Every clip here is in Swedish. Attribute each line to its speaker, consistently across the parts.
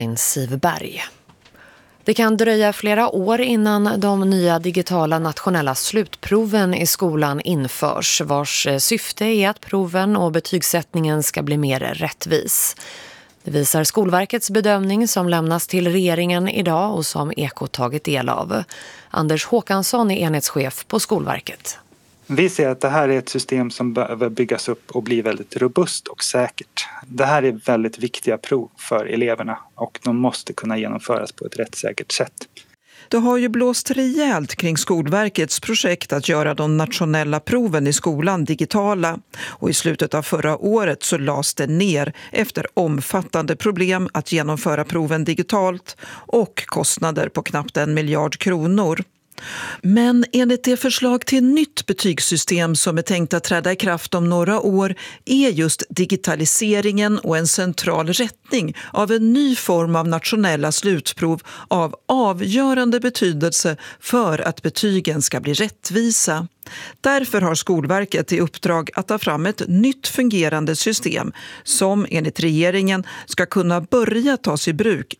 Speaker 1: Siv Berg. Det kan dröja flera år innan de nya digitala nationella slutproven i skolan införs, vars syfte är att proven och betygssättningen ska bli mer rättvis. Det visar Skolverkets bedömning som lämnas till regeringen idag och som Ekot tagit del av. Anders Håkansson är enhetschef på Skolverket.
Speaker 2: Vi ser att det här är ett system som behöver byggas upp och bli väldigt robust och säkert. Det här är väldigt viktiga prov för eleverna och de måste kunna genomföras på ett rättssäkert sätt.
Speaker 3: Det har ju blåst rejält kring Skolverkets projekt att göra de nationella proven i skolan digitala. Och i slutet av förra året så lades det ner efter omfattande problem att genomföra proven digitalt och kostnader på knappt 1 miljard kronor. Men enligt det förslag till nytt betygssystem som är tänkt att träda i kraft om några år är just digitaliseringen och en central rättning av en ny form av nationella slutprov av avgörande betydelse för att betygen ska bli rättvisa. Därför har Skolverket i uppdrag att ta fram ett nytt fungerande system som enligt regeringen ska kunna börja tas i bruk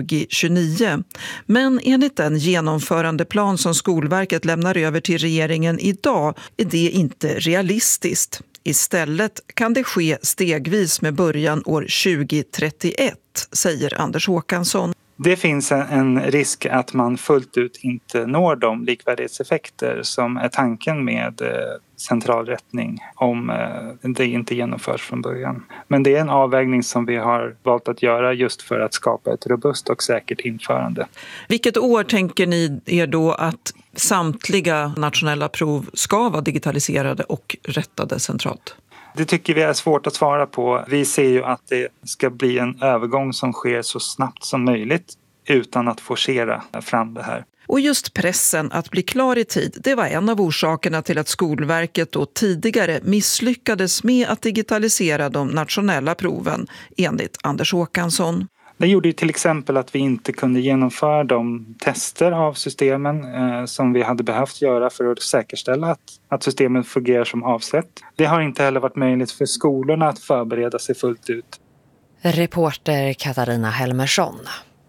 Speaker 3: 2029. Men enligt den genomförandeplan som Skolverket lämnar över till regeringen idag är det inte realistiskt. Istället kan det ske stegvis med början år 2031, säger Anders Håkansson.
Speaker 2: Det finns en risk att man fullt ut inte når de likvärdighetseffekter som är tanken med central rättning om det inte genomförs från början. Men det är en avvägning som vi har valt att göra just för att skapa ett robust och säkert införande.
Speaker 3: Vilket år tänker ni er då att samtliga nationella prov ska vara digitaliserade och rättade centralt?
Speaker 2: Det tycker vi är svårt att svara på. Vi ser ju att det ska bli en övergång som sker så snabbt som möjligt utan att forcera fram det här.
Speaker 3: Och just pressen att bli klar i tid, det var en av orsakerna till att Skolverket då tidigare misslyckades med att digitalisera de nationella proven, enligt Anders Håkansson.
Speaker 2: Det gjorde ju till exempel att vi inte kunde genomföra de tester av systemen som vi hade behövt göra för att säkerställa att systemen fungerar som avsett. Det har inte heller varit möjligt för skolorna att förbereda sig fullt ut.
Speaker 1: Reporter Katarina Helmersson.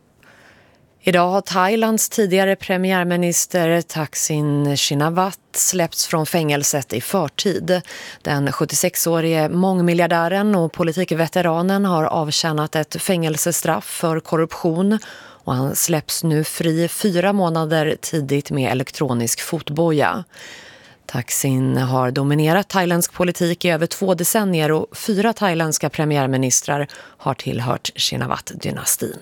Speaker 1: Idag har Thailands tidigare premiärminister Thaksin Shinawatra släppts från fängelset i förtid. Den 76-årige mångmiljardären och politikveteranen har avtjänat ett fängelsestraff för korruption och han släpps nu fri 4 månader tidigt med elektronisk fotboja. Thaksin har dominerat thailändsk politik i över 2 decennier och 4 thailändska premiärministrar har tillhört Shinawatra-dynastin.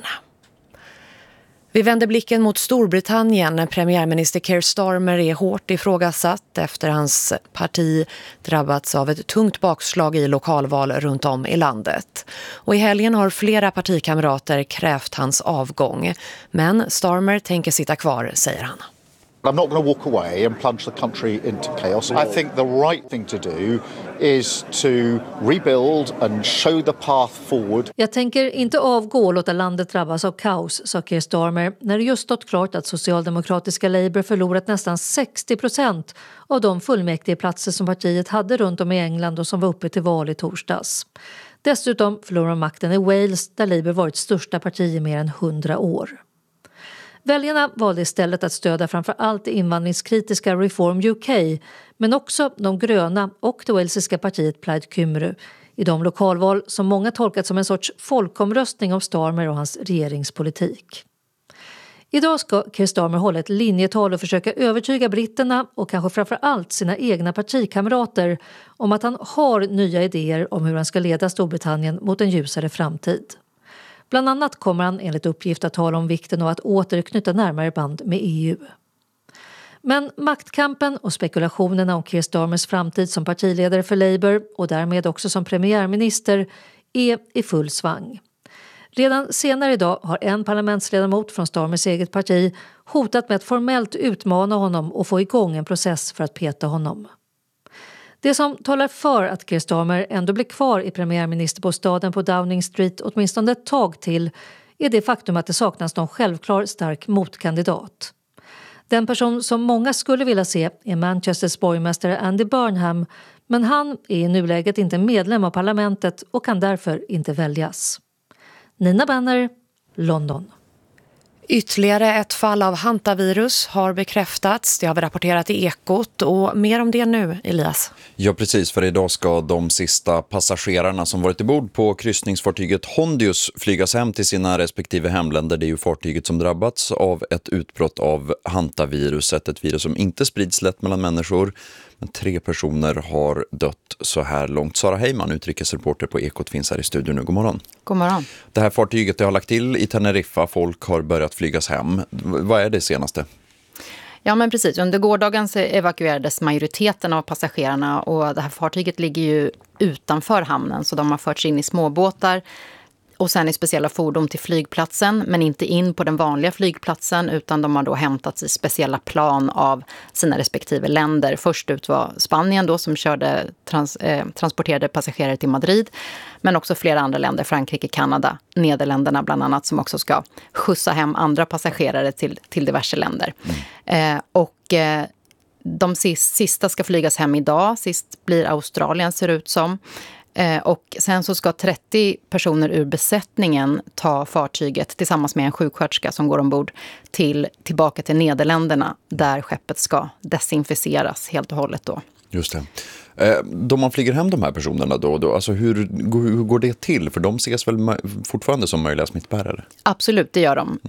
Speaker 1: Vi vänder blicken mot Storbritannien. Premiärminister Keir Starmer är hårt ifrågasatt efter hans parti drabbats av ett tungt bakslag i lokalval runt om i landet. Och i helgen har flera partikamrater krävt hans avgång. Men Starmer tänker sitta kvar, säger han.
Speaker 4: I'm not going to walk away and plunge the country into chaos. I think the right thing to do is to rebuild and show the path forward.
Speaker 5: Jag tänker inte avgå och låta landet drabbas av kaos, sa Keir Starmer när det just stått klart att socialdemokratiska Labour förlorat nästan 60% av de fullmäktigeplatser som partiet hade runt om i England och som var uppe till val i torsdags. Dessutom förlorar makten i Wales där Labour varit största parti i mer än 100 år. Väljarna valde istället att stödja framför allt det invandringskritiska Reform UK, men också de gröna och det walesiska partiet Plaid Cymru i de lokalval som många tolkat som en sorts folkomröstning om Starmer och hans regeringspolitik. Idag ska Keir Starmer hålla ett linjetal och försöka övertyga britterna och kanske framför allt sina egna partikamrater om att han har nya idéer om hur han ska leda Storbritannien mot en ljusare framtid. Bland annat kommer han enligt uppgift att tala om vikten av att återknyta närmare band med EU. Men maktkampen och spekulationerna om Keir Starmers framtid som partiledare för Labour och därmed också som premiärminister är i full svang. Redan senare idag har en parlamentsledamot från Starmers eget parti hotat med att formellt utmana honom och få igång en process för att peta honom. Det som talar för att Keir Starmer ändå blir kvar i premiärministerbostaden på Downing Street åtminstone ett tag till är det faktum att det saknas någon självklar stark motkandidat. Den person som många skulle vilja se är Manchesters borgmästare Andy Burnham, men han är i nuläget inte medlem av parlamentet och kan därför inte väljas. Nina Benner, London.
Speaker 1: Ytterligare ett fall av hantavirus har bekräftats. Det har vi rapporterat i Ekot och mer om det nu, Elias.
Speaker 6: Ja, precis. För idag ska de sista passagerarna som varit ombord på kryssningsfartyget Hondius flygas hem till sina respektive hemländer. Det är ju fartyget som drabbats av ett utbrott av hantaviruset. Ett virus som inte sprids lätt mellan människor. Men 3 personer har dött så här långt. Sara Heyman, utrikesreporter på Ekot, finns här i studion nu. God morgon.
Speaker 7: God morgon.
Speaker 6: Det här fartyget har lagt till i Teneriffa. Folk har börjat flygas hem. Vad är det senaste?
Speaker 7: Ja, men precis. Under gårdagen så evakuerades majoriteten av passagerarna och det här fartyget ligger ju utanför hamnen, så de har förts in i småbåtar och sen i speciella fordon till flygplatsen, men inte in på den vanliga flygplatsen, utan de har då hämtats i speciella plan av sina respektive länder. Först ut var Spanien då, som transporterade passagerare till Madrid, men också flera andra länder, Frankrike, Kanada, Nederländerna bland annat, som också ska skjutsa hem andra passagerare till diverse länder. De sista ska flygas hem idag. Sist blir Australien, ser ut som. Och sen så ska 30 personer ur besättningen ta fartyget tillsammans med en sjuksköterska som går ombord tillbaka till Nederländerna, där skeppet ska desinficeras helt och hållet då.
Speaker 6: Just det. Då man flyger hem de här personerna då alltså hur går det till? För de ses väl fortfarande som möjliga smittbärare?
Speaker 7: Absolut, det gör de.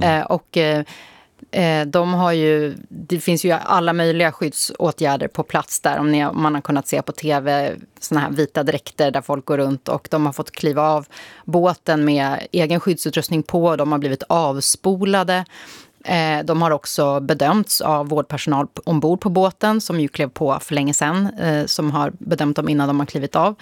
Speaker 7: De har ju, det finns ju alla möjliga skyddsåtgärder på plats där. Om man har kunnat se på tv såna här vita dräkter där folk går runt, och de har fått kliva av båten med egen skyddsutrustning på. De har blivit avspolade. De har också bedömts av vårdpersonal ombord på båten, som ju klev på för länge sedan, som har bedömt dem innan de har klivit av.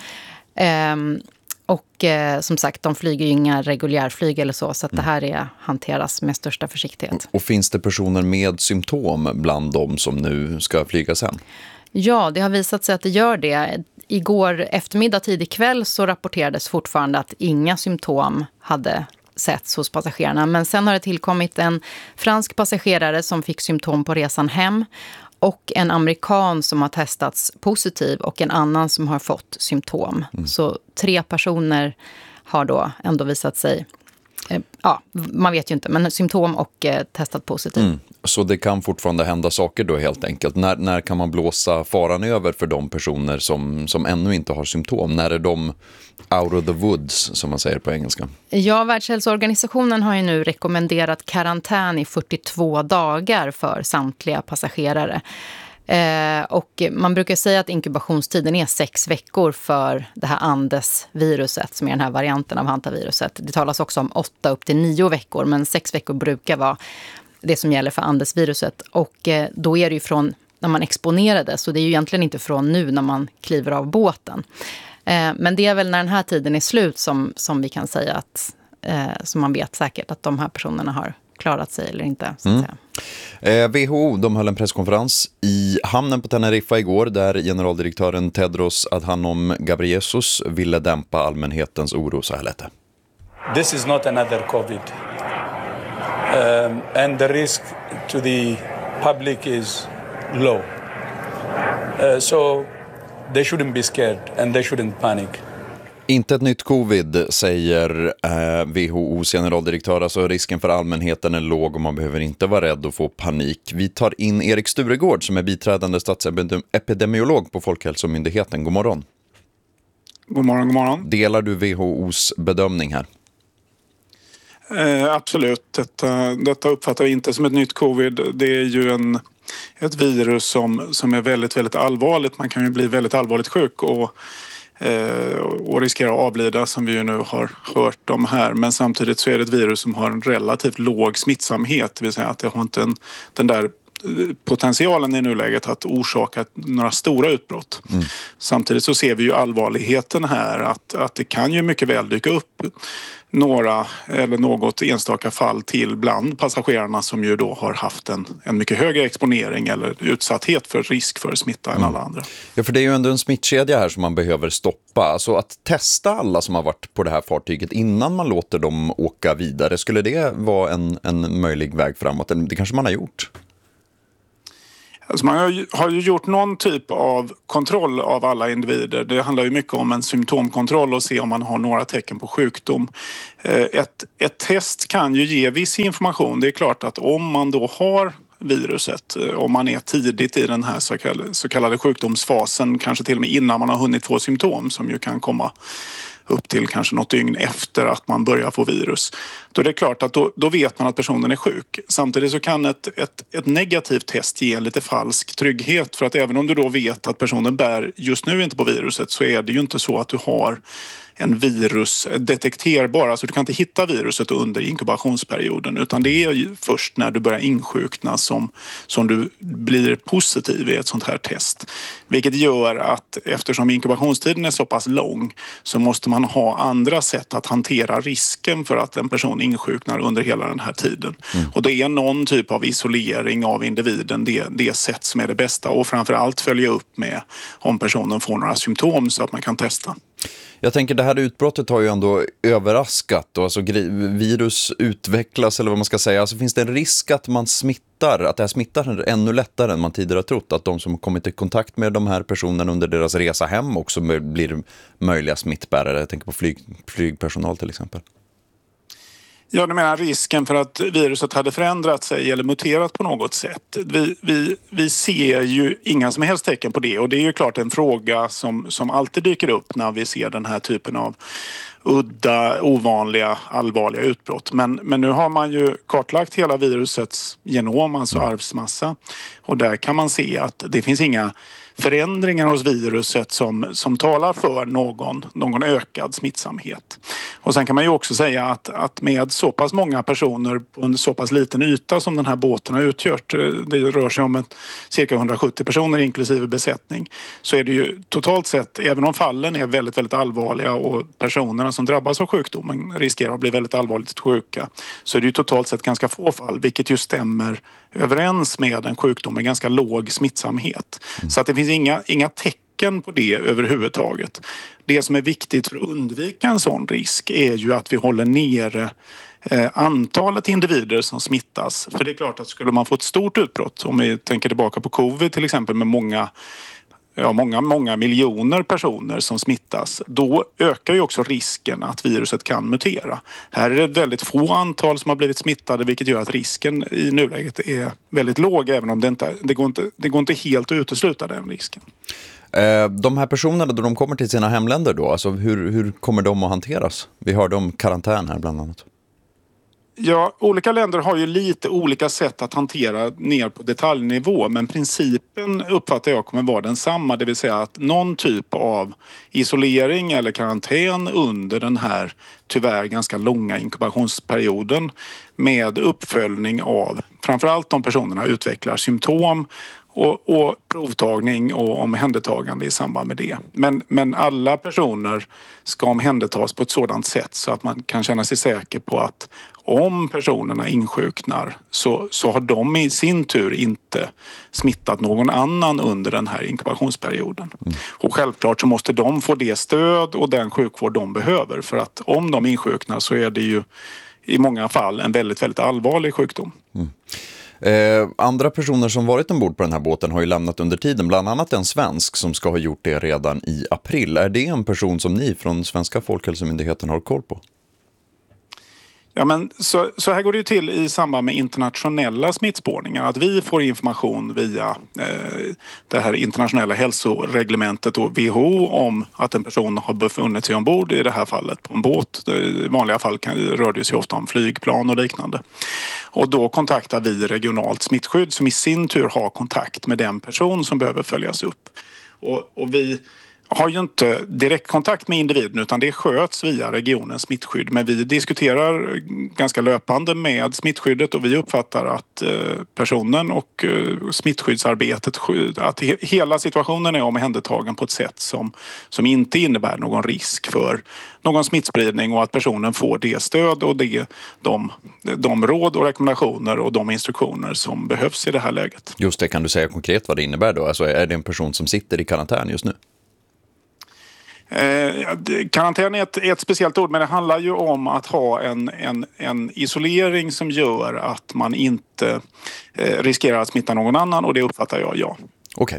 Speaker 7: Och som sagt, de flyger ju inga reguljärflyg eller så att det här hanteras med största försiktighet.
Speaker 6: Och finns det personer med symptom bland dem som nu ska flyga sen?
Speaker 7: Ja, det har visat sig att det gör det. Igår eftermiddag, tidig kväll, så rapporterades fortfarande att inga symptom hade setts hos passagerarna. Men sen har det tillkommit en fransk passagerare som fick symptom på resan hem, och en amerikan som har testats positiv och en annan som har fått symptom. Så 3 personer har då ändå visat sig, man vet ju inte, men symptom och testat positiv.
Speaker 6: Så det kan fortfarande hända saker då helt enkelt. När kan man blåsa faran över för de personer som ännu inte har symptom? När är de out of the woods, som man säger på engelska?
Speaker 7: Ja, Världshälsoorganisationen har ju nu rekommenderat karantän i 42 dagar för samtliga passagerare. Och man brukar säga att inkubationstiden är 6 veckor för det här Andes-viruset, som är den här varianten av hantaviruset. Det talas också om 8 upp till 9 veckor, men 6 veckor brukar vara det som gäller för Andes-viruset. Och då är det ju från när man exponerades, så det är ju egentligen inte från nu när man kliver av båten. Men det är väl när den här tiden är slut som vi kan säga att, som man vet säkert att de här personerna har klarat sig eller inte, så att säga.
Speaker 6: WHO, de höll en presskonferens i hamnen på Teneriffa igår, där generaldirektören Tedros Adhanom Ghebreyesus ville dämpa allmänhetens oro, så här lät det.
Speaker 8: This is not another COVID. And the risk to the public is low. So they shouldn't be scared and they shouldn't panic.
Speaker 6: Inte ett nytt covid, säger WHO:s generaldirektör. Alltså risken för allmänheten är låg och man behöver inte vara rädd och få panik. Vi tar in Erik Sturegård som är biträdande statsepidemiolog på Folkhälsomyndigheten. God morgon.
Speaker 9: God morgon, god morgon.
Speaker 6: Delar du WHO:s bedömning här?
Speaker 9: Absolut. Detta uppfattar jag inte som ett nytt covid. Det är ju ett virus som är väldigt, väldigt allvarligt. Man kan ju bli väldigt allvarligt sjuk och riskera att avlida, som vi ju nu har hört om här. Men samtidigt så är det ett virus som har en relativt låg smittsamhet. Det vill säga att det har inte den där potentialen i nuläget att orsaka några stora utbrott. Samtidigt så ser vi ju allvarligheten här, att det kan ju mycket väl dyka upp några eller något enstaka fall till bland passagerarna som ju då har haft en mycket högre exponering eller utsatthet för risk för smitta än alla andra.
Speaker 6: Ja, för det är ju ändå en smittkedja här som man behöver stoppa. Alltså att testa alla som har varit på det här fartyget innan man låter dem åka vidare, skulle det vara en möjlig väg framåt? Det kanske man har gjort?
Speaker 9: Alltså man har ju gjort någon typ av kontroll av alla individer. Det handlar ju mycket om en symptomkontroll och se om man har några tecken på sjukdom. Ett test kan ju ge viss information. Det är klart att om man då har viruset, om man är tidigt i den här så kallade sjukdomsfasen, kanske till och med innan man har hunnit få symptom som ju kan komma upp till kanske något dygn efter att man börjar få virus. Då är det klart att då vet man att personen är sjuk. Samtidigt så kan ett negativt test ge lite falsk trygghet, för att även om du då vet att personen bär just nu inte på viruset, så är det ju inte så att du har en virus detekterbar. Alltså du kan inte hitta viruset under inkubationsperioden, utan det är ju först när du börjar insjukna som du blir positiv i ett sånt här test. Vilket gör att eftersom inkubationstiden är så pass lång så måste man ha andra sätt att hantera risken för att en person insjuknar under hela den här tiden. Och det är någon typ av isolering av individen, det sätt som är det bästa, och framförallt följa upp med om personen får några symptom så att man kan testa.
Speaker 6: Jag tänker det här utbrottet har ju ändå överraskat, och alltså virus utvecklas, eller vad man ska säga. Alltså finns det en risk att man att det här smittar ännu lättare än man tidigare har trott? Att de som har kommit i kontakt med de här personerna under deras resa hem också blir möjliga smittbärare? Jag tänker på flygpersonal till exempel.
Speaker 9: Ja, du menar risken för att viruset hade förändrat sig eller muterat på något sätt. Vi ser ju inga som helst tecken på det, och det är ju klart en fråga som alltid dyker upp när vi ser den här typen av udda, ovanliga, allvarliga utbrott. Men nu har man ju kartlagt hela virusets genom, alltså arvsmassa, och där kan man se att det finns inga förändringar hos viruset som talar för någon ökad smittsamhet. Och sen kan man ju också säga att med så pass många personer på en så pass liten yta som den här båten har utgjort, det rör sig om cirka 170 personer inklusive besättning, så är det ju totalt sett, även om fallen är väldigt, väldigt allvarliga och personerna som drabbas av sjukdomen riskerar att bli väldigt allvarligt sjuka, så är det ju totalt sett ganska få fall, vilket ju stämmer överens med en sjukdom med ganska låg smittsamhet. Så att det finns inga tecken på det överhuvudtaget. Det som är viktigt för att undvika en sån risk är ju att vi håller nere antalet individer som smittas. För det är klart att skulle man få ett stort utbrott, om vi tänker tillbaka på covid till exempel, med många miljoner personer som smittas, då ökar ju också risken att viruset kan mutera. Här är det väldigt få antal som har blivit smittade, vilket gör att risken i nuläget är väldigt låg, även om det går inte helt att utesluta den risken.
Speaker 6: De här personerna då de kommer till sina hemländer då, alltså hur kommer de att hanteras? Vi hörde om karantän här bland annat.
Speaker 9: Ja, olika länder har ju lite olika sätt att hantera ner på detaljnivå, men principen uppfattar jag kommer vara densamma, det vill säga att någon typ av isolering eller karantän under den här tyvärr ganska långa inkubationsperioden med uppföljning av framförallt de personerna utvecklar symptom och provtagning och omhändertagande i samband med det. Men alla personer ska omhändertas på ett sådant sätt så att man kan känna sig säker på att om personerna insjuknar så har de i sin tur inte smittat någon annan under den här inkubationsperioden. Och självklart så måste de få det stöd och den sjukvård de behöver, för att om de insjuknar så är det ju i många fall en väldigt, väldigt allvarlig sjukdom.
Speaker 6: Andra personer som varit ombord på den här båten har ju lämnat under tiden, bland annat en svensk som ska ha gjort det redan i april. Är det en person som ni från Svenska Folkhälsomyndigheten har koll på?
Speaker 9: Ja, men så här går det ju till i samband med internationella smittspårningar, att vi får information via det här internationella hälsoreglementet och WHO om att en person har befunnit sig ombord, i det här fallet på en båt. I vanliga fall rör det sig ofta om flygplan och liknande. Och då kontaktar vi regionalt smittskydd som i sin tur har kontakt med den person som behöver följas upp. Och vi har ju inte direktkontakt med individen, utan det sköts via regionens smittskydd. Men vi diskuterar ganska löpande med smittskyddet och vi uppfattar att personen och smittskyddsarbetet, att hela situationen är omhändertagen på ett sätt som inte innebär någon risk för någon smittspridning, och att personen får det stöd och de råd och rekommendationer och de instruktioner som behövs i det här läget.
Speaker 6: Just det, kan du säga konkret vad det innebär då? Alltså är det en person som sitter i karantän just nu?
Speaker 9: Karantän är ett speciellt ord, men det handlar ju om att ha en isolering som gör att man inte riskerar att smitta någon annan, och det uppfattar jag, ja.
Speaker 6: Okej.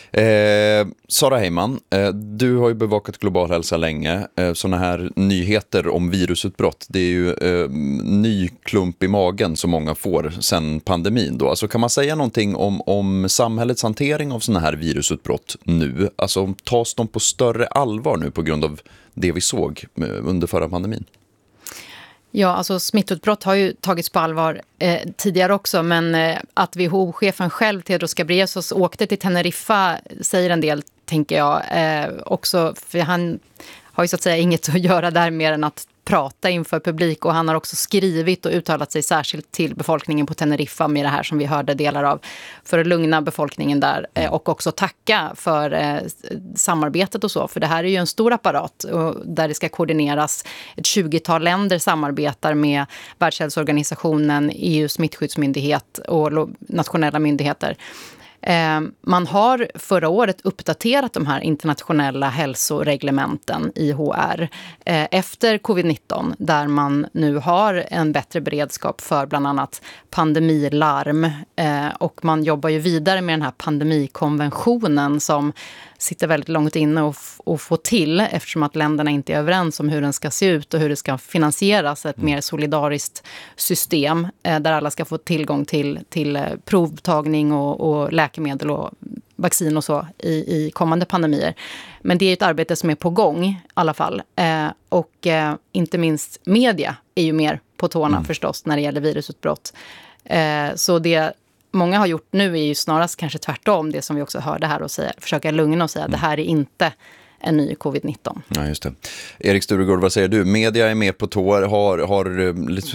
Speaker 6: Sara Heyman, du har ju bevakat global hälsa länge. Såna här nyheter om virusutbrott, det är ju ny klump i magen som många får sedan pandemin då. Alltså, kan man säga någonting om samhällets hantering av såna här virusutbrott nu? Alltså, tas de på större allvar nu på grund av det vi såg under förra pandemin?
Speaker 7: Ja, alltså smittutbrott har ju tagits på allvar tidigare också, men att WHO-chefen själv, Tedros Ghebreyesus, åkte till Teneriffa säger en del, tänker jag, också, för han har ju så att säga inget att göra där mer än att prata inför publik, och han har också skrivit och uttalat sig särskilt till befolkningen på Teneriffa med det här som vi hörde delar av, för att lugna befolkningen där och också tacka för samarbetet och så, för det här är ju en stor apparat där det ska koordineras. Ett 20-tal länder samarbetar med Världshälsoorganisationen, EU:s smittskyddsmyndighet och nationella myndigheter. Man har förra året uppdaterat de här internationella hälsoreglementen, IHR, efter covid-19, där man nu har en bättre beredskap för bland annat pandemilarm, och man jobbar ju vidare med den här pandemikonventionen som sitter väldigt långt inne och få till, eftersom att länderna inte är överens om hur den ska se ut och hur det ska finansieras, ett mer solidariskt system där alla ska få tillgång till provtagning och läkemedel och vaccin och så i kommande pandemier. Men det är ett arbete som är på gång i alla fall. Och inte minst media är ju mer på tårna förstås när det gäller virusutbrott. Så det många har gjort nu är ju snarast kanske tvärtom, det som vi också hörde här, och försöka lugna och säga att det här är inte en ny covid-19.
Speaker 6: Ja, just det. Erik Sturegård, vad säger du? Media är med på tår. Har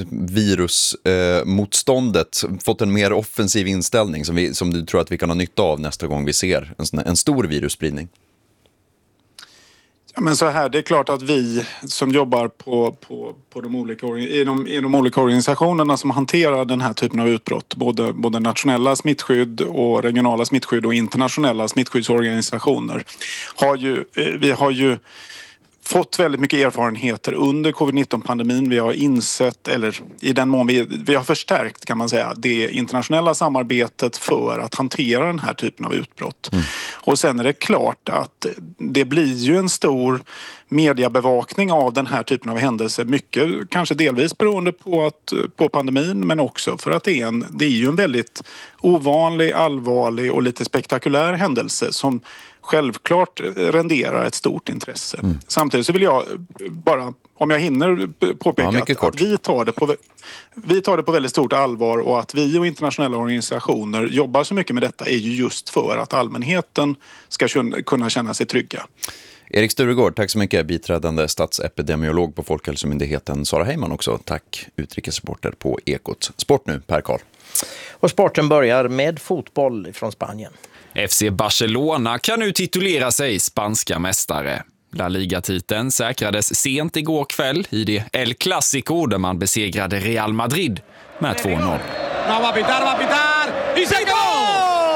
Speaker 6: virusmotståndet fått en mer offensiv inställning som du tror att vi kan ha nytta av nästa gång vi ser en stor virusspridning?
Speaker 9: Ja, men så här, det är klart att vi som jobbar på de olika, i de olika organisationerna som hanterar den här typen av utbrott, både nationella smittskydd och regionala smittskydd och internationella smittskyddsorganisationer, vi har ju fått väldigt mycket erfarenheter under covid-19-pandemin. Vi har insett, eller i den mån vi har förstärkt, kan man säga, det internationella samarbetet för att hantera den här typen av utbrott. Och sen är det klart att det blir ju en stor mediebevakning av den här typen av händelser. Mycket kanske delvis beroende på pandemin, men också för att det är ju en väldigt ovanlig, allvarlig och lite spektakulär händelse som självklart renderar ett stort intresse. Samtidigt så vill jag bara, om jag hinner, påpeka att vi tar det på väldigt stort allvar, och att vi och internationella organisationer jobbar så mycket med detta är ju just för att allmänheten ska kunna känna sig trygga.
Speaker 6: Erik Sturegård, tack så mycket. Biträdande statsepidemiolog på Folkhälsomyndigheten. Sara Heyman också, tack. Utrikesreporter på Ekot. Sport nu, Per Karl.
Speaker 10: Och sporten börjar med fotboll från Spanien.
Speaker 11: FC Barcelona kan nu titulera sig spanska mästare. La Liga-titeln säkrades sent igår kväll i det El Clásico där man besegrade Real Madrid med 2-0.
Speaker 12: No, va a pitar, y se acabó!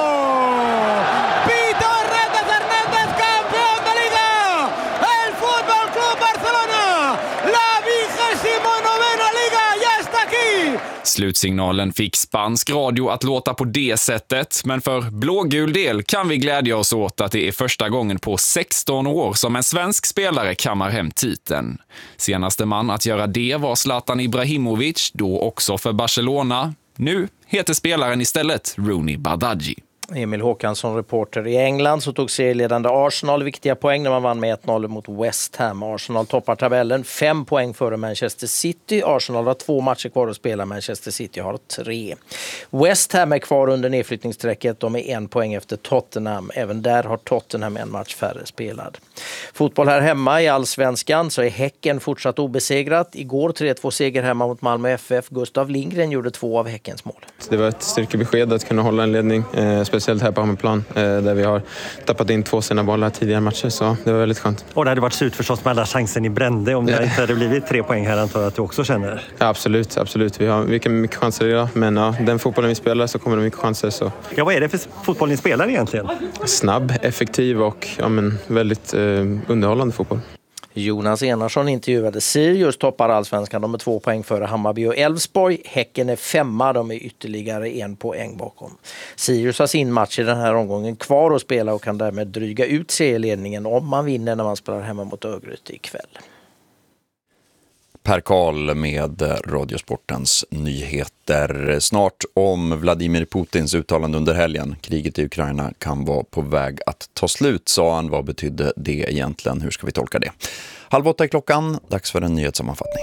Speaker 12: Pito Hernández, campeón de Liga! El Fútbol Club Barcelona! La 29ª Liga ya está aquí!
Speaker 11: Slutsignalen fick spansk radio att låta på det sättet, men för blågul del kan vi glädja oss åt att det är första gången på 16 år som en svensk spelare kammar hem titeln. Senaste man att göra det var Zlatan Ibrahimovic, då också för Barcelona. Nu heter spelaren istället Rooney Bardghji.
Speaker 10: Emil Håkansson, reporter i England, så tog serieledande Arsenal viktiga poäng när man vann med 1-0 mot West Ham. Arsenal toppar tabellen, 5 poäng före Manchester City. Arsenal har 2 matcher kvar att spela, Manchester City har 3. West Ham är kvar under nedflyttningssträcket, de är 1 poäng efter Tottenham. Även där har Tottenham en match färre spelad. Fotboll här hemma i Allsvenskan så är Häcken fortsatt obesegrat. Igår 3-2 seger hemma mot Malmö FF. Gustav Lindgren gjorde 2 av Häckens mål.
Speaker 13: Det var ett styrkebesked att kunna hålla en ledning, speciellt speciellt här på hemmaplan där vi har tappat in 2 sena bollar tidigare matcher, så det var väldigt skönt.
Speaker 14: Och det hade varit surt förstås med alla chanser ni brände om det inte hade blivit 3 poäng här, antar jag att du också känner.
Speaker 13: Ja, absolut. Vi har mycket chanser idag, men ja, den fotbollen vi spelar så kommer det mycket chanser. Så.
Speaker 14: Ja, vad är det för fotboll ni spelar egentligen?
Speaker 13: Snabb, effektiv och väldigt underhållande fotboll.
Speaker 10: Jonas Enarsson intervjuade. Sirius toppar allsvenskan. De är 2 poäng före Hammarby och Elfsborg. Häcken är 5. De är ytterligare 1 poäng bakom. Sirius har sin match i den här omgången kvar att spela och kan därmed dryga ut serieledningen om man vinner när man spelar hemma mot Örgryte ikväll.
Speaker 6: Per Karl med Radiosportens nyheter. Snart om Vladimir Putins uttalande under helgen. Kriget i Ukraina kan vara på väg att ta slut, sa han. Vad betydde det egentligen? Hur ska vi tolka det? 7:30 är klockan. Dags för en nyhetssammanfattning.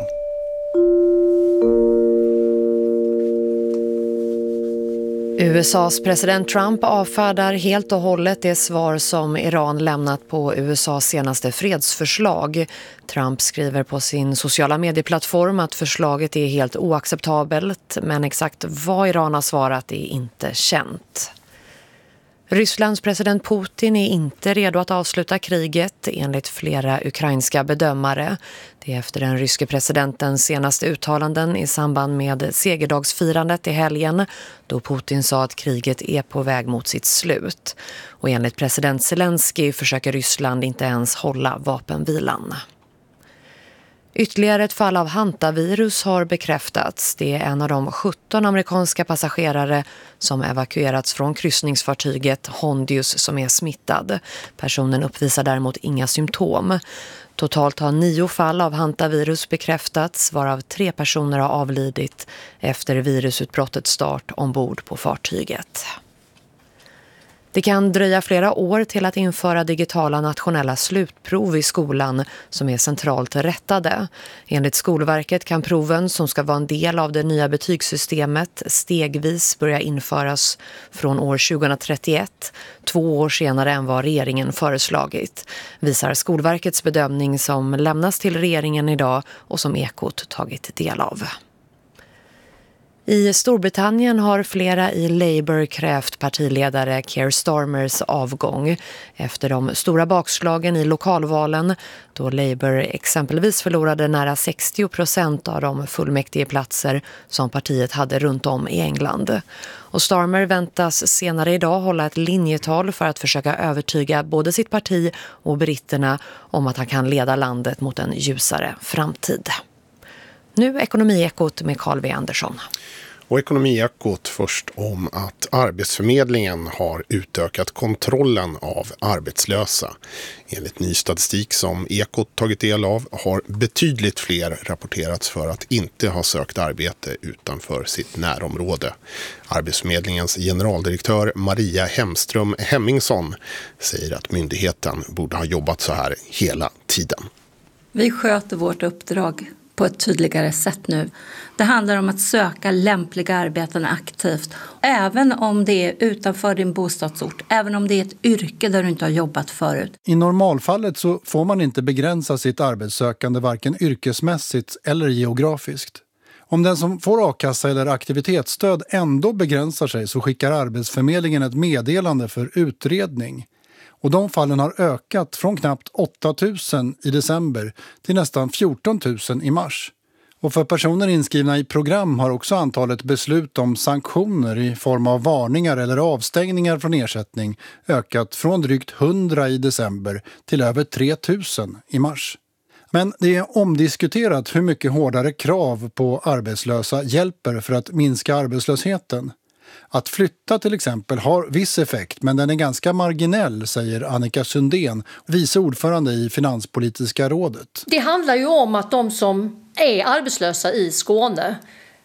Speaker 1: USAs president Trump avfärdar helt och hållet det svar som Iran lämnat på USAs senaste fredsförslag. Trump skriver på sin sociala medieplattform att förslaget är helt oacceptabelt, men exakt vad Iran har svarat är inte känt. Rysslands president Putin är inte redo att avsluta kriget enligt flera ukrainska bedömare. Det är efter den ryske presidentens senaste uttalanden i samband med segerdagsfirandet i helgen, då Putin sa att kriget är på väg mot sitt slut. Och enligt president Zelensky försöker Ryssland inte ens hålla vapenvilan. Ytterligare ett fall av hantavirus har bekräftats. Det är en av de 17 amerikanska passagerare som evakuerats från kryssningsfartyget Hondius som är smittad. Personen uppvisar däremot inga symptom. Totalt har 9 fall av hantavirus bekräftats, varav 3 personer har avlidit efter virusutbrottets start ombord på fartyget. Det kan dröja flera år till att införa digitala nationella slutprov i skolan som är centralt rättade. Enligt Skolverket kan proven som ska vara en del av det nya betygssystemet stegvis börja införas från år 2031, 2 år senare än vad regeringen föreslagit, visar Skolverkets bedömning som lämnas till regeringen idag och som Ekot tagit del av. I Storbritannien har flera i Labour krävt partiledare Keir Starmers avgång efter de stora bakslagen i lokalvalen, då Labour exempelvis förlorade nära 60% av de fullmäktigeplatser som partiet hade runt om i England. Och Starmer väntas senare idag hålla ett linjetal för att försöka övertyga både sitt parti och britterna om att han kan leda landet mot en ljusare framtid. Nu Ekonomiekot med Carl V. Andersson.
Speaker 15: Och Ekonomiekot först om att Arbetsförmedlingen har utökat kontrollen av arbetslösa. Enligt ny statistik som Ekot tagit del av har betydligt fler rapporterats för att inte ha sökt arbete utanför sitt närområde. Arbetsförmedlingens generaldirektör Maria Hemström Hemmingsson säger att myndigheten borde ha jobbat så här hela tiden.
Speaker 16: Vi sköter vårt uppdrag på ett tydligare sätt nu. Det handlar om att söka lämpliga arbeten aktivt. Även om det är utanför din bostadsort. Även om det är ett yrke där du inte har jobbat förut.
Speaker 17: I normalfallet så får man inte begränsa sitt arbetssökande varken yrkesmässigt eller geografiskt. Om den som får a-kassa eller aktivitetsstöd ändå begränsar sig så skickar Arbetsförmedlingen ett meddelande för utredning. Och de fallen har ökat från knappt 8 000 i december till nästan 14 000 i mars. Och för personer inskrivna i program har också antalet beslut om sanktioner i form av varningar eller avstängningar från ersättning ökat från drygt 100 i december till över 3 000 i mars. Men det är omdiskuterat hur mycket hårdare krav på arbetslösa hjälper för att minska arbetslösheten. Att flytta till exempel har viss effekt, men den är ganska marginell, säger Annika Sundén, vice ordförande i Finanspolitiska rådet.
Speaker 18: Det handlar ju om att de som är arbetslösa i Skåne,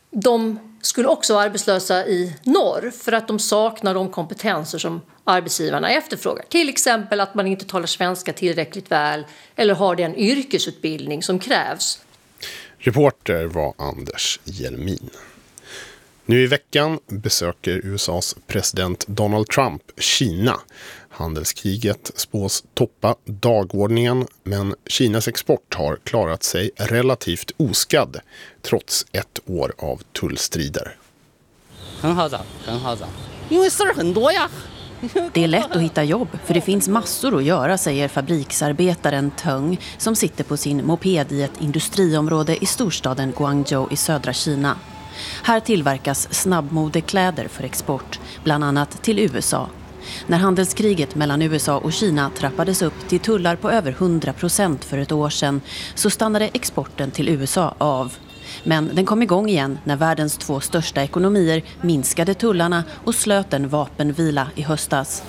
Speaker 18: de skulle också vara arbetslösa i norr för att de saknar de kompetenser som arbetsgivarna efterfrågar. Till exempel att man inte talar svenska tillräckligt väl eller har den yrkesutbildning som krävs.
Speaker 15: Reporter var Anders Hjelmin. Nu i veckan besöker USAs president Donald Trump Kina. Handelskriget spås toppa dagordningen, men Kinas export har klarat sig relativt oskadd trots ett år av tullstrider.
Speaker 19: Det är lätt att hitta jobb för det finns massor att göra, säger fabriksarbetaren Teng som sitter på sin moped i ett industriområde i storstaden Guangzhou i södra Kina. Här tillverkas snabbmodekläder för export, bland annat till USA. När handelskriget mellan USA och Kina trappades upp till tullar på över 100% för ett år sedan så stannade exporten till USA av. Men den kom igång igen när världens 2 största ekonomier minskade tullarna och slöt en vapenvila i höstas.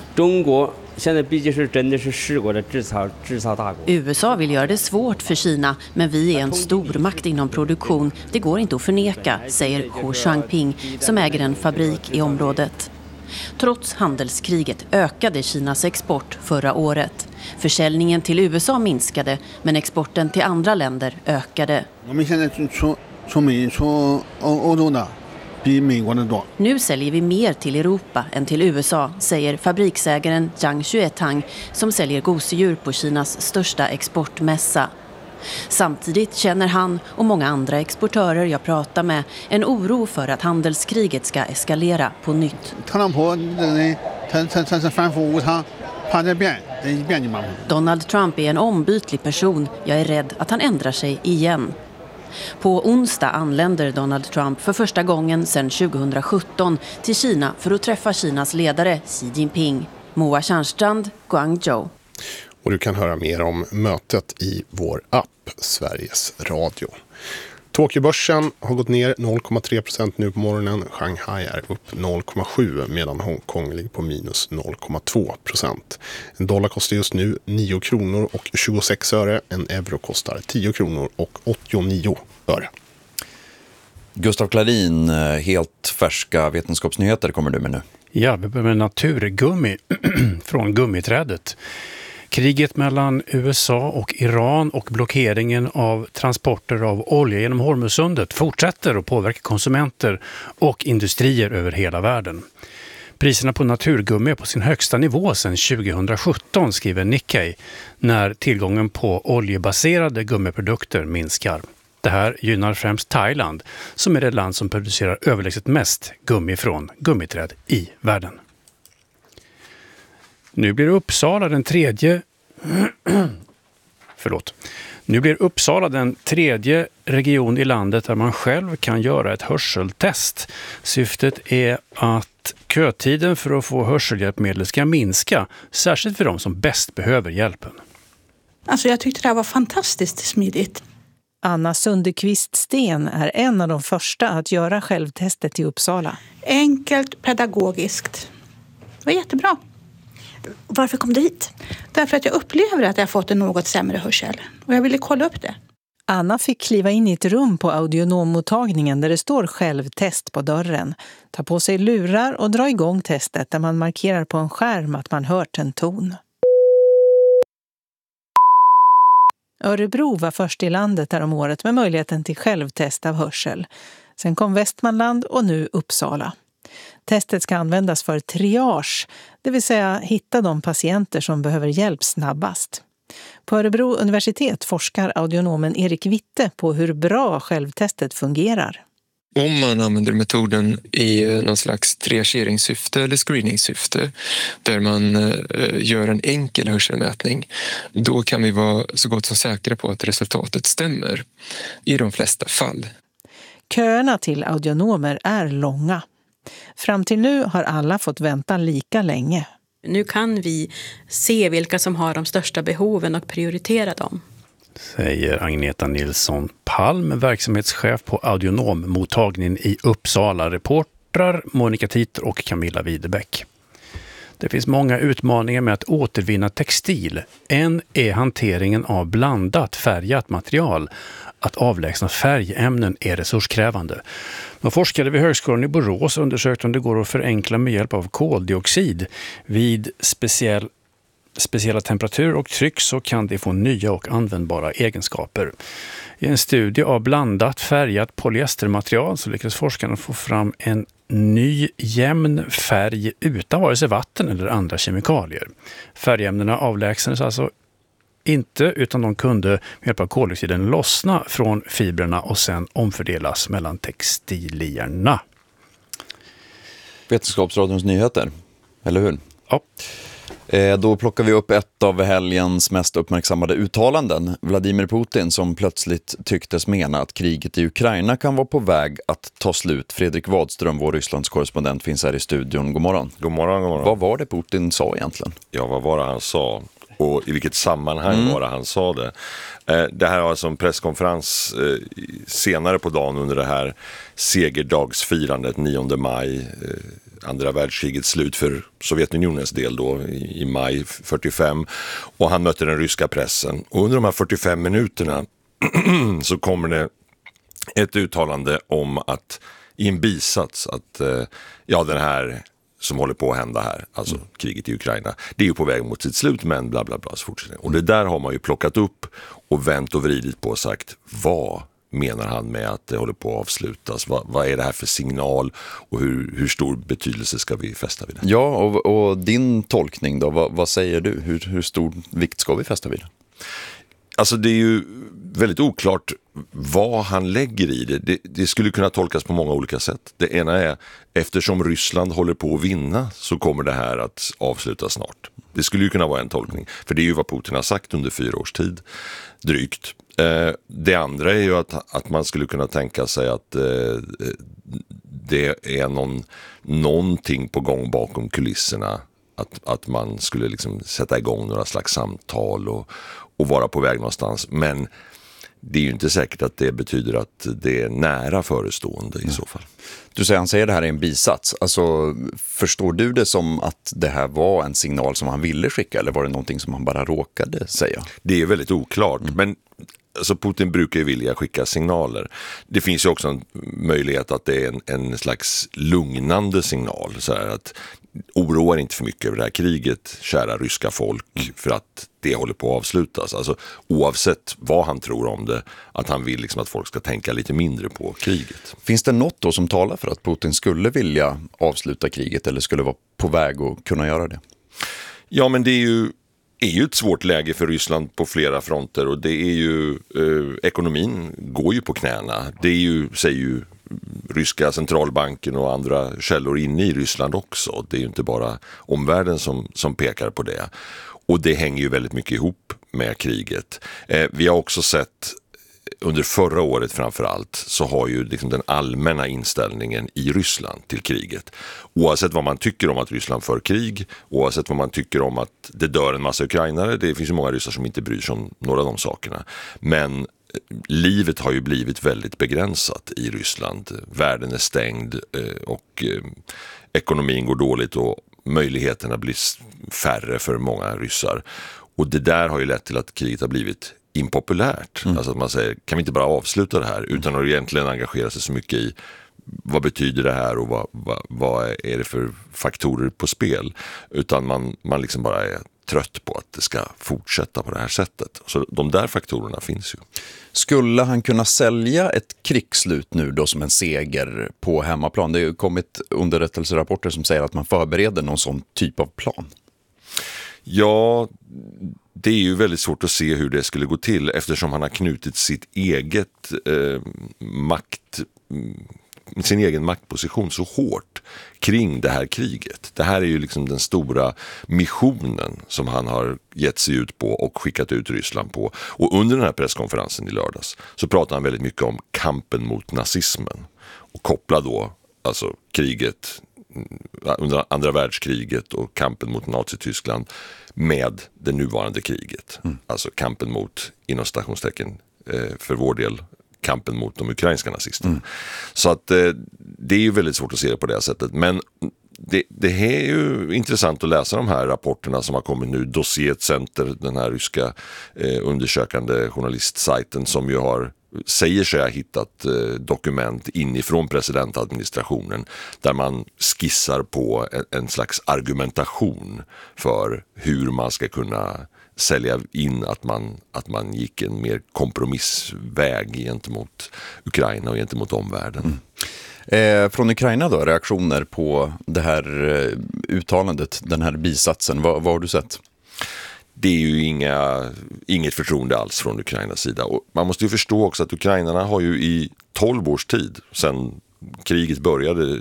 Speaker 19: USA vill göra det svårt för Kina, men vi är en stormakt inom produktion. Det går inte att förneka, säger Hu Shangping som äger en fabrik i området. Trots handelskriget ökade Kinas export förra året. Försäljningen till USA minskade, men exporten till andra länder ökade. Nu säljer vi mer till Europa än till USA, säger fabriksägaren Zhang Xuetang som säljer gosedjur på Kinas största exportmässa. Samtidigt känner han och många andra exportörer jag pratar med en oro för att handelskriget ska eskalera på nytt. Donald Trump är en ombytlig person. Jag är rädd att han ändrar sig igen. På onsdag anländer Donald Trump för första gången sedan 2017 till Kina för att träffa Kinas ledare Xi Jinping. Moa Tjärnstrand, Guangzhou.
Speaker 15: Och du kan höra mer om mötet i vår app Sveriges Radio. Tokyobörsen har gått ner 0,3% nu på morgonen. Shanghai är upp 0,7 medan Hongkong ligger på minus 0,2%. En dollar kostar just nu 9 kronor och 26 öre. En euro kostar 10 kronor och 89 öre.
Speaker 6: Gustav Klarin, helt färska vetenskapsnyheter kommer du med nu.
Speaker 20: Ja, vi börjar med naturgummi från gummiträdet. Kriget mellan USA och Iran och blockeringen av transporter av olja genom Hormuzsundet fortsätter att påverka konsumenter och industrier över hela världen. Priserna på naturgummi är på sin högsta nivå sedan 2017, skriver Nikkei, när tillgången på oljebaserade gummiprodukter minskar. Det här gynnar främst Thailand, som är det land som producerar överlägset mest gummi från gummiträd i världen. Nu blir Uppsala den tredje region i landet där man själv kan göra ett hörseltest. Syftet är att kötiden för att få hörselhjälpmedel ska minska, särskilt för de som bäst behöver hjälpen.
Speaker 21: Alltså jag tyckte det här var fantastiskt smidigt.
Speaker 22: Anna Sunderqvist Sten är en av de första att göra självtestet i Uppsala.
Speaker 21: Enkelt, pedagogiskt. Det var jättebra.
Speaker 22: Varför kom du hit?
Speaker 21: Därför att jag upplever att jag har fått en något sämre hörsel. Och jag ville kolla upp det.
Speaker 22: Anna fick kliva in i ett rum på audionommottagningen där det står självtest på dörren. Ta på sig lurar och dra igång testet där man markerar på en skärm att man hört en ton. Örebro var först i landet där om året med möjligheten till självtest av hörsel. Sen kom Västmanland och nu Uppsala. Testet ska användas för triage, det vill säga hitta de patienter som behöver hjälp snabbast. På Örebro universitet forskar audionomen Erik Witte på hur bra självtestet fungerar.
Speaker 23: Om man använder metoden i någon slags triageringssyfte eller screeningsyfte där man gör en enkel hörselmätning, då kan vi vara så gott som säkra på att resultatet stämmer i de flesta fall.
Speaker 22: Köerna till audionomer är långa. Fram till nu har alla fått vänta lika länge.
Speaker 24: Nu kan vi se vilka som har de största behoven och prioritera dem.
Speaker 20: Säger Agneta Nilsson Palm, verksamhetschef på audionommottagningen i Uppsala. Reportrar Monica Titer och Camilla Widebeck. Det finns många utmaningar med att återvinna textil. En är hanteringen av blandat färgat material. Att avlägsna färgämnen är resurskrävande. Men forskare vid Högskolan i Borås undersökte om det går att förenkla med hjälp av koldioxid. Vid speciella temperaturer och tryck så kan det få nya och användbara egenskaper. I en studie av blandat färgat polyestermaterial så lyckades forskarna få fram en ny jämn färg utan vare sig vatten eller andra kemikalier. Färgämnena avlägsnades alltså inte, utan de kunde med hjälp av koldioxiden lossna från fibrerna och sen omfördelas mellan textilierna.
Speaker 6: Vetenskapsradions nyheter, eller hur?
Speaker 20: Ja.
Speaker 6: Då plockar vi upp ett av helgens mest uppmärksammade uttalanden. Vladimir Putin som plötsligt tycktes mena att kriget i Ukraina kan vara på väg att ta slut. Fredrik Wadström, vår Rysslands korrespondent, finns här i studion. God morgon.
Speaker 2: God morgon, god morgon.
Speaker 6: Vad var det Putin sa egentligen?
Speaker 2: Ja, vad var det han sa? Och i vilket sammanhang var det han sa det? Det här var alltså en presskonferens senare på dagen under det här segerdagsfirandet 9 maj. Andra världskrigets slut för Sovjetunionens del då i maj 45. Och han mötte den ryska pressen. Och under de här 45 minuterna så kommer det ett uttalande om att i en bisats att den här som håller på att hända här, alltså kriget i Ukraina, det är ju på väg mot sitt slut, men bla bla bla så fortsätter. Och det där har man ju plockat upp och vänt och vridit på och sagt, vad menar han med att det håller på att avslutas? Vad är det här för signal och hur stor betydelse ska vi fästa vid det?
Speaker 6: Ja, och din tolkning då, vad säger du? Hur stor vikt ska vi fästa vid det?
Speaker 2: Alltså det är ju väldigt oklart vad han lägger i det. Det skulle kunna tolkas på många olika sätt. Det ena är, eftersom Ryssland håller på att vinna så kommer det här att avslutas snart. Det skulle ju kunna vara en tolkning. För det är ju vad Putin har sagt under 4 års tid, drygt. Det andra är ju att man skulle kunna tänka sig att det är någonting på gång bakom kulisserna. Att man skulle liksom sätta igång några slags samtal och vara på väg någonstans. Men det är ju inte säkert att det betyder att det är nära förestående i så fall.
Speaker 6: Du säger, han säger det här är en bisats. Alltså, förstår du det som att det här var en signal som han ville skicka, eller var det någonting som han bara råkade säga?
Speaker 2: Det är väldigt oklart, men alltså Putin brukar ju vilja skicka signaler. Det finns ju också en möjlighet att det är en slags lugnande signal. Så här att oroa inte för mycket över det här kriget, kära ryska folk, för att det håller på att avslutas. Alltså, oavsett vad han tror om det, att han vill liksom att folk ska tänka lite mindre på kriget.
Speaker 6: Finns det något då som talar för att Putin skulle vilja avsluta kriget eller skulle vara på väg att kunna göra det?
Speaker 2: Ja, men det är ju ett svårt läge för Ryssland på flera fronter, och det är ju ekonomin går ju på knäna. Det är ju, säger ju ryska centralbanken och andra källor inne i Ryssland också. Det är ju inte bara omvärlden som pekar på det. Och det hänger ju väldigt mycket ihop med kriget. Vi har också sett under förra året framförallt så har ju liksom den allmänna inställningen i Ryssland till kriget, oavsett vad man tycker om att Ryssland för krig, oavsett vad man tycker om att det dör en massa ukrainare, det finns ju många ryssar som inte bryr sig om några av de sakerna, men livet har ju blivit väldigt begränsat i Ryssland. Världen är stängd och ekonomin går dåligt och möjligheterna blir färre för många ryssar. Och det där har ju lett till att kriget har blivit impopulärt. Alltså att man säger, kan vi inte bara avsluta det här utan att egentligen engagera sig så mycket i vad betyder det här och vad är det för faktorer på spel, utan man liksom bara är trött på att det ska fortsätta på det här sättet. Så de där faktorerna finns ju.
Speaker 6: Skulle han kunna sälja ett krigsslut nu då som en seger på hemmaplan? Det har ju kommit underrättelserapporter som säger att man förbereder någon sån typ av plan.
Speaker 2: Ja, det är ju väldigt svårt att se hur det skulle gå till eftersom han har knutit sitt eget sin egen maktposition så hårt kring det här kriget. Det här är ju liksom den stora missionen som han har gett sig ut på och skickat ut Ryssland på. Och under den här presskonferensen i lördags så pratar han väldigt mycket om kampen mot nazismen och kopplar då alltså kriget under andra världskriget och kampen mot Nazityskland med det nuvarande kriget. Alltså kampen mot, inom stationstecken för vår del, kampen mot de ukrainska nazisterna. Så att det är ju väldigt svårt att se det på det sättet. Men det är ju intressant att läsa de här rapporterna som har kommit nu. Dossier Center, den här ryska undersökande journalistsajten som ju säger sig ha hittat dokument inifrån presidentadministrationen där man skissar på en slags argumentation för hur man ska kunna sälja in att man gick en mer kompromissväg gentemot Ukraina och gentemot omvärlden.
Speaker 6: Från Ukraina då, reaktioner på det här uttalandet, den här bisatsen, vad har du sett?
Speaker 2: Det är ju inget förtroende alls från Ukrainas sida. Och man måste ju förstå också att ukrainarna har ju i 12 års tid sedan kriget började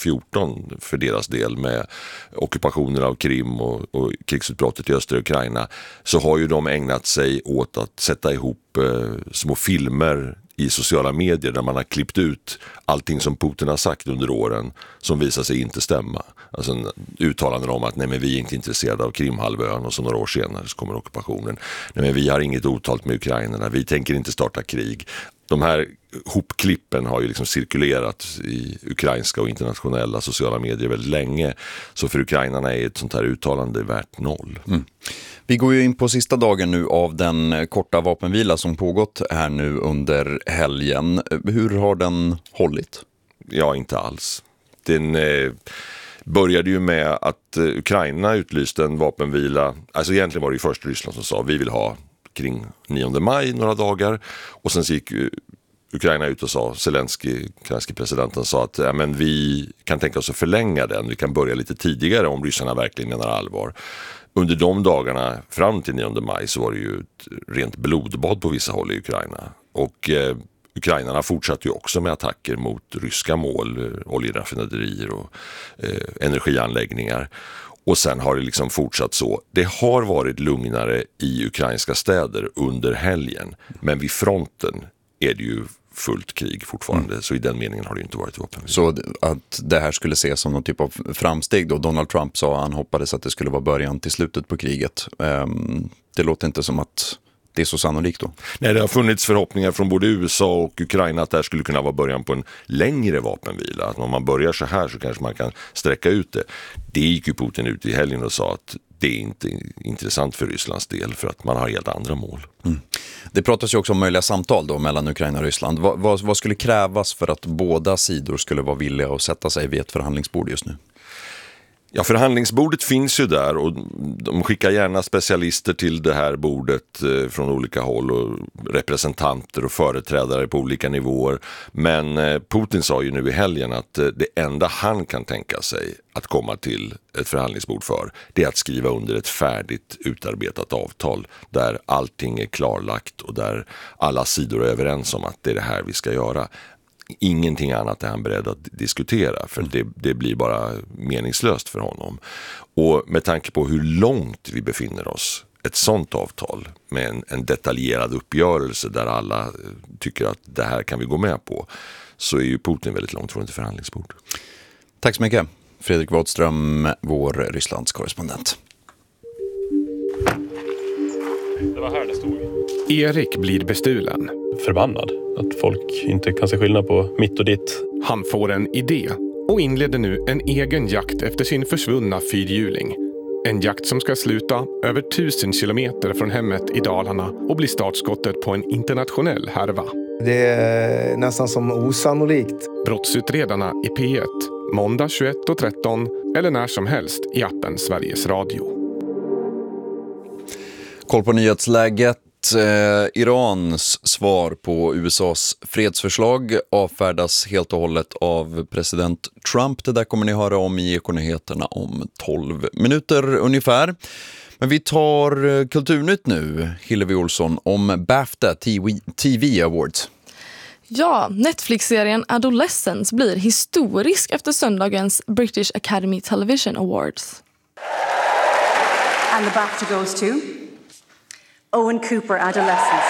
Speaker 2: 2014 för deras del med ockupationen av Krim och krigsutbrottet i östra Ukraina, så har ju de ägnat sig åt att sätta ihop små filmer i sociala medier där man har klippt ut allting som Putin har sagt under åren som visar sig inte stämma. Alltså uttalanden om att nej, men vi är inte intresserade av Krimhalvön, och så några år senare så kommer ockupationen. Nej, men vi har inget otalt med Ukraina, vi tänker inte starta krig. De här hopklippen har ju liksom cirkulerat i ukrainska och internationella sociala medier väldigt länge. Så för ukrainarna är ett sånt här uttalande värt noll.
Speaker 6: Mm. Vi går ju in på sista dagen nu av den korta vapenvila som pågått här nu under helgen. Hur har den hållit?
Speaker 2: Ja, inte alls. Den började ju med att Ukraina utlyste en vapenvila. Alltså egentligen var det ju först Ryssland som sa vi vill ha kring 9 maj några dagar. Och sen gick Ukraina ut och sa, Zelensky, ukrainske presidenten, sa att ja, men vi kan tänka oss att förlänga den. Vi kan börja lite tidigare om ryssarna verkligen menar allvar. Under de dagarna fram till 9 maj så var det ju ett rent blodbad på vissa håll i Ukraina. Och ukrainarna fortsatte ju också med attacker mot ryska mål, oljeraffinaderier och energianläggningar. Och sen har det liksom fortsatt så. Det har varit lugnare i ukrainska städer under helgen. Men vid fronten är det ju fullt krig fortfarande. Så i den meningen har det inte varit vapen.
Speaker 6: Så att det här skulle ses som någon typ av framsteg då? Donald Trump sa att han hoppades att det skulle vara början till slutet på kriget. Det låter inte som att det är så sannolikt då. Nej, det har funnits förhoppningar från både USA och Ukraina att det här skulle kunna vara början på en längre vapenvila. Att om man börjar så här så kanske man kan sträcka ut det. Det gick ju Putin ut i helgen och sa att det är inte intressant för Rysslands del för att man har helt andra mål. Mm. Det pratas ju också om möjliga samtal då mellan Ukraina och Ryssland. Vad skulle krävas för att båda sidor skulle vara villiga att sätta sig vid ett förhandlingsbord just nu?
Speaker 2: Ja, förhandlingsbordet finns ju där och de skickar gärna specialister till det här bordet från olika håll och representanter och företrädare på olika nivåer. Men Putin sa ju nu i helgen att det enda han kan tänka sig att komma till ett förhandlingsbord för, det är att skriva under ett färdigt utarbetat avtal där allting är klarlagt och där alla sidor är överens om att det är det här vi ska göra. Ingenting annat är han beredd att diskutera för det blir bara meningslöst för honom. Och med tanke på hur långt vi befinner oss, ett sånt avtal med en detaljerad uppgörelse där alla tycker att det här kan vi gå med på, så är ju Putin väldigt långt från ett förhandlingsbord.
Speaker 6: Tack så mycket, Fredrik Wadström, vår Rysslands korrespondent.
Speaker 3: Det var här det stod. Erik blir bestulen.
Speaker 4: Förbannad att folk inte kan se skillnad på mitt och ditt.
Speaker 3: Han får en idé och inleder nu en egen jakt efter sin försvunna fyrhjuling. En jakt som ska sluta över 1000 kilometer från hemmet i Dalarna och bli startskottet på en internationell härva.
Speaker 5: Det är nästan som osannolikt.
Speaker 3: Brottsutredarna i P1, måndag 21:13 eller när som helst i appen Sveriges Radio.
Speaker 6: Koll på nyhetsläget. Irans svar på USAs fredsförslag avfärdas helt och hållet av president Trump. Det där kommer ni höra om i Ekonyheterna om 12 minuter ungefär. Men vi tar kulturnytt nu, Hillevi Olsson, om BAFTA TV Awards.
Speaker 8: Ja, Netflix-serien Adolescence blir historisk efter söndagens British Academy Television Awards.
Speaker 25: And the BAFTA goes to Owen Cooper, Adolescence.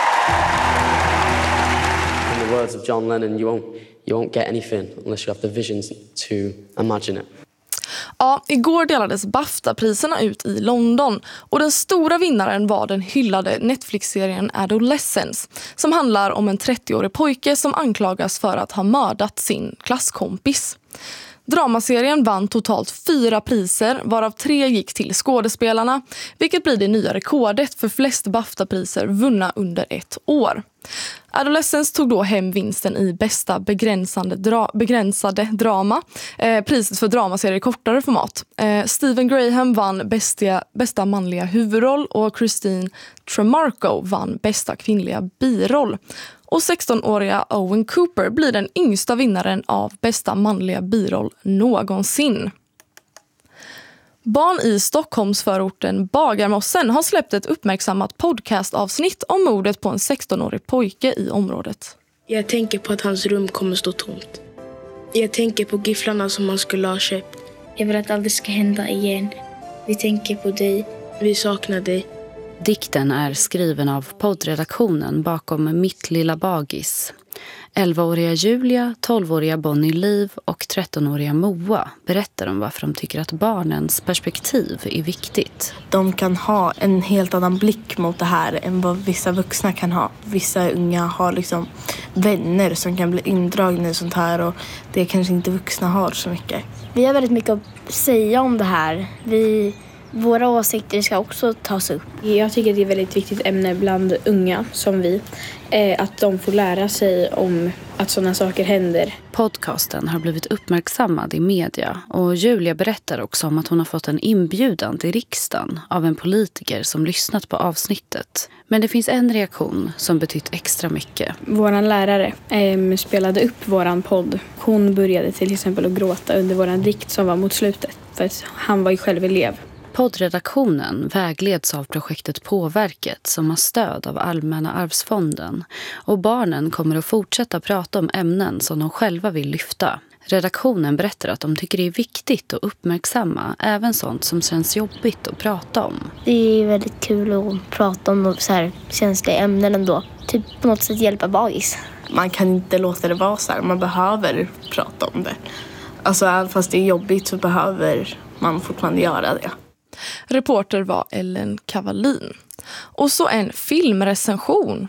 Speaker 26: In the words of John Lennon, you won't get anything unless you have the visions to imagine it.
Speaker 8: Ja, igår delades BAFTA-priserna ut i London och den stora vinnaren var den hyllade Netflix-serien Adolescence som handlar om en 30-årig pojke som anklagas för att ha mördat sin klasskompis. Dramaserien vann totalt 4 priser, varav 3 gick till skådespelarna, vilket blir det nya rekordet för flest BAFTA-priser vunna under ett år. Adolescence tog då hem vinsten i bästa begränsade drama, priset för dramaserie i kortare format. Stephen Graham vann bästa manliga huvudroll och Christine Tremarco vann bästa kvinnliga biroll. Och 16-åriga Owen Cooper blir den yngsta vinnaren av bästa manliga biroll någonsin. Barn i Stockholmsförorten Bagarmossen har släppt ett uppmärksammat podcastavsnitt om mordet på en 16-årig pojke i området.
Speaker 27: Jag tänker på att hans rum kommer stå tomt.
Speaker 7: Jag tänker på gifflarna som man skulle ha köpt.
Speaker 9: Jag vill att allt ska hända igen. Vi tänker på dig.
Speaker 7: Vi saknar dig.
Speaker 19: Dikten är skriven av poddredaktionen bakom Mitt lilla bagis. 11-åriga Julia, 12-åriga Bonnie Liv och 13-åriga Moa berättar om varför de tycker att barnens perspektiv är viktigt.
Speaker 11: De kan ha en helt annan blick mot det här än vad vissa vuxna kan ha. Vissa unga har liksom vänner som kan bli indragna i sånt här och det kanske inte vuxna har så mycket.
Speaker 9: Vi har väldigt mycket att säga om det här. Våra åsikter ska också tas upp.
Speaker 12: Jag tycker det är ett väldigt viktigt ämne bland unga som vi. Att de får lära sig om att sådana saker händer.
Speaker 19: Podcasten har blivit uppmärksammad i media och Julia berättar också om att hon har fått en inbjudan till riksdagen av en politiker som lyssnat på avsnittet. Men det finns en reaktion som betytt extra mycket.
Speaker 12: Våran lärare spelade upp våran podd. Hon började till exempel att gråta under våran dikt som var mot slutet. För att han var ju själv elev.
Speaker 19: Poddredaktionen vägleds av projektet Påverket som har stöd av Allmänna arvsfonden och barnen kommer att fortsätta prata om ämnen som de själva vill lyfta. Redaktionen berättar att de tycker det är viktigt att uppmärksamma även sånt som känns jobbigt att prata om.
Speaker 9: Det är väldigt kul att prata om så här känsliga ämnen ändå. Typ på något sätt hjälpa bagis.
Speaker 11: Man kan inte låta det vara så här. Man behöver prata om det. Alltså även fast det är jobbigt så behöver man fortfarande göra det.
Speaker 8: Reporter var Ellen Cavallin. Och så en filmrecension.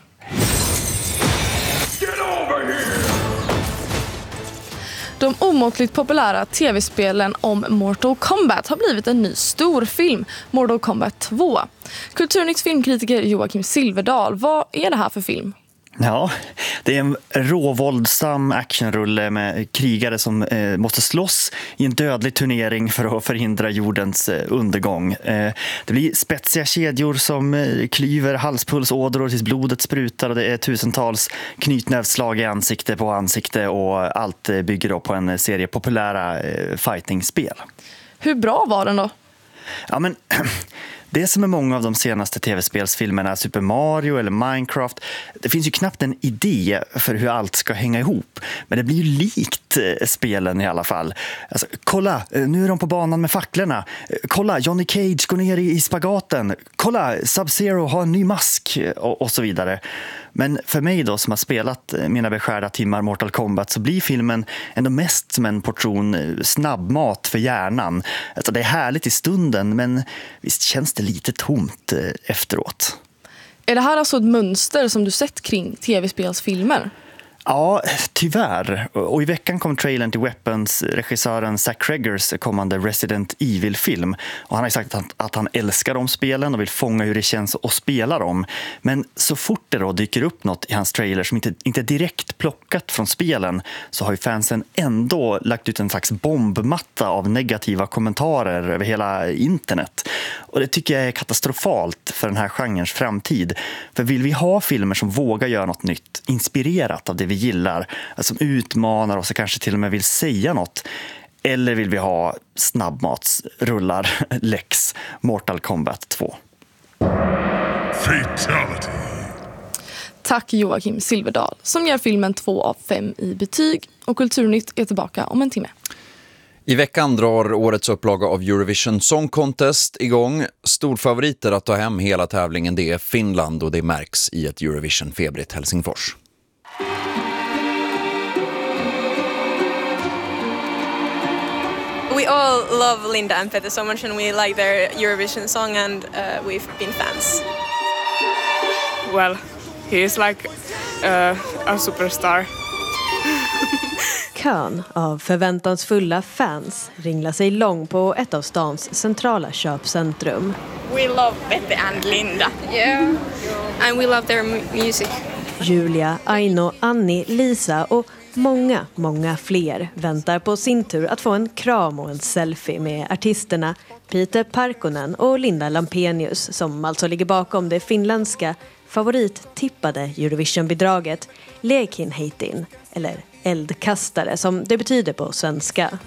Speaker 8: De omåttligt populära tv-spelen om Mortal Kombat har blivit en ny storfilm, Mortal Kombat 2. Kulturnytt filmkritiker Joakim Silverdal, vad är det här för film?
Speaker 13: Ja, det är en råvåldsam actionrulle med krigare som måste slåss i en dödlig turnering för att förhindra jordens undergång. Det blir spetsiga kedjor som klyver halspulsådror tills blodet sprutar och det är tusentals knytnävsslag i ansikte på ansikte och allt bygger då på en serie populära fightingspel.
Speaker 8: Hur bra var den då?
Speaker 13: Ja, men det som är många av de senaste tv-spelsfilmerna, Super Mario eller Minecraft, det finns ju knappt en idé för hur allt ska hänga ihop. Men det blir ju likt spelen i alla fall. Alltså, kolla, nu är de på banan med facklorna. Kolla, Johnny Cage går ner i spagaten. Kolla, Sub-Zero har en ny mask och så vidare. Men för mig då som har spelat mina beskärda timmar Mortal Kombat så blir filmen ändå mest som en portion snabbmat för hjärnan. Alltså det är härligt i stunden men visst känns det lite tomt efteråt.
Speaker 8: Är det här alltså ett mönster som du sett kring tv-spelsfilmer?
Speaker 13: Ja, tyvärr. Och i veckan kom trailern till Weapons, regissören Zack Cregers kommande Resident Evil-film. Och han har sagt att han älskar de spelen och vill fånga hur det känns att spela dem. Men så fort det då dyker upp något i hans trailer som inte är direkt plockat från spelen så har ju fansen ändå lagt ut en slags bombmatta av negativa kommentarer över hela internet. Och det tycker jag är katastrofalt för den här genrens framtid. För vill vi ha filmer som vågar göra något nytt, inspirerat av det vi gillar, som utmanar oss och kanske till och med vill säga något, eller vill vi ha snabbmatsrullar Lex Mortal Kombat 2?
Speaker 8: Fatality. Tack Joakim Silverdal som ger filmen 2 av 5 i betyg och Kulturnytt är tillbaka om en timme.
Speaker 6: I veckan drar årets upplaga av Eurovision Song Contest igång. Storfavoriter att ta hem hela tävlingen det är Finland och det märks i ett Eurovision-febrigt Helsingfors.
Speaker 14: We all love Linda and Petter so much and we like their Eurovision song and we've been fans.
Speaker 27: Well, he is like a superstar.
Speaker 28: Kön av förväntansfulla fans ringlar sig lång på ett av stans centrala köpcentrum.
Speaker 14: We love Petter and Linda. Yeah. And we love their music.
Speaker 28: Julia, Aino, Annie, Lisa och många fler väntar på sin tur att få en kram och en selfie med artisterna Peter Parkkonen och Linda Lampenius som alltså ligger bakom det finländska favorittippade Eurovision-bidraget Lekin Heitin, eller eldkastare som det betyder på svenska.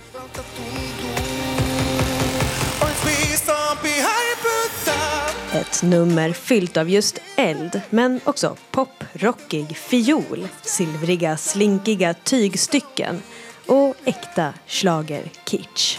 Speaker 28: Ett nummer fyllt av just eld, men också poprockig fiol, silvriga, slinkiga tygstycken och äkta schlager-kitsch.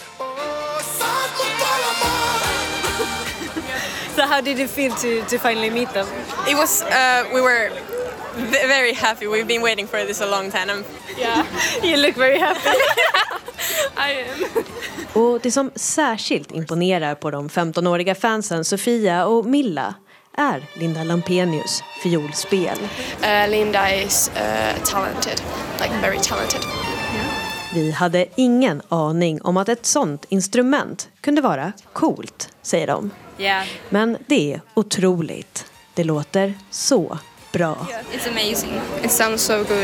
Speaker 24: So how did it feel to finally meet them?
Speaker 14: It was, we were very happy. We've been waiting for this a long time.
Speaker 24: Yeah, you look very happy.
Speaker 14: I am.
Speaker 28: Och det som särskilt imponerar på de 15-åriga fansen Sofia och Milla är Linda Lampenius fiolspel.
Speaker 7: Linda is talented, like very talented.
Speaker 28: Vi hade ingen aning om att ett sånt instrument kunde vara coolt, säger de.
Speaker 14: Yeah.
Speaker 28: Men det är otroligt. Det låter så bra.
Speaker 7: It's amazing. It sounds so good.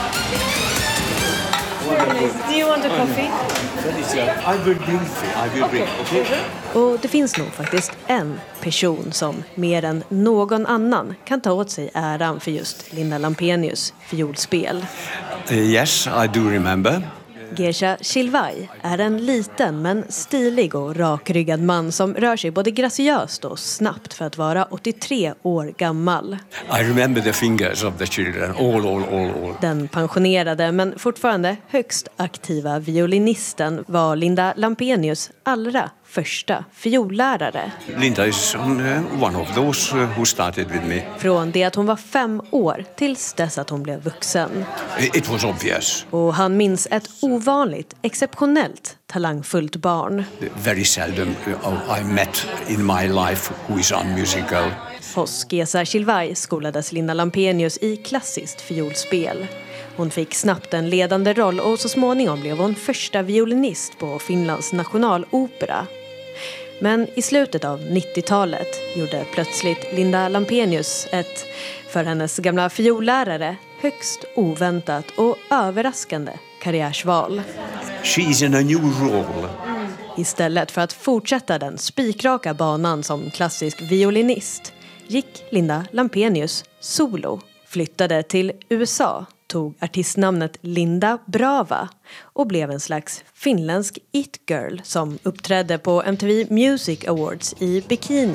Speaker 24: Do you want a coffee?
Speaker 1: I will bring. Okay.
Speaker 28: Och det finns nog faktiskt en person som mer än någon annan kan ta åt sig äran för just Linda Lampenius fiolspel.
Speaker 1: Yes, I do remember.
Speaker 28: Gersha Shilvai är en liten men stilig och rakryggad man som rör sig både graciöst och snabbt för att vara 83 år gammal.
Speaker 1: I remember the fingers of the children, all.
Speaker 28: Den pensionerade men fortfarande högst aktiva violinisten var Linda Lampenius allra första fiollärare.
Speaker 1: Linda is one of those who started with me.
Speaker 28: Från det att hon var 5 år tills dess att hon blev vuxen.
Speaker 1: It was obvious.
Speaker 28: Och han minns ett ovanligt, exceptionellt talangfullt barn.
Speaker 1: Very seldom I met in my life who is unmusical.
Speaker 28: Hos Gersha Shilvai skolades Linda Lampenius i klassiskt fiolspel. Hon fick snabbt en ledande roll och så småningom blev hon första violinist på Finlands nationalopera. Men i slutet av 90-talet gjorde plötsligt Linda Lampenius ett, för hennes gamla fiollärare, högst oväntat och överraskande karriärsval.
Speaker 1: She is in a new role.
Speaker 28: Istället för att fortsätta den spikraka banan som klassisk violinist gick Linda Lampenius solo, flyttade till USA, tog artistnamnet Linda Brava och blev en slags finländsk it-girl som uppträdde på MTV Music Awards i bikini.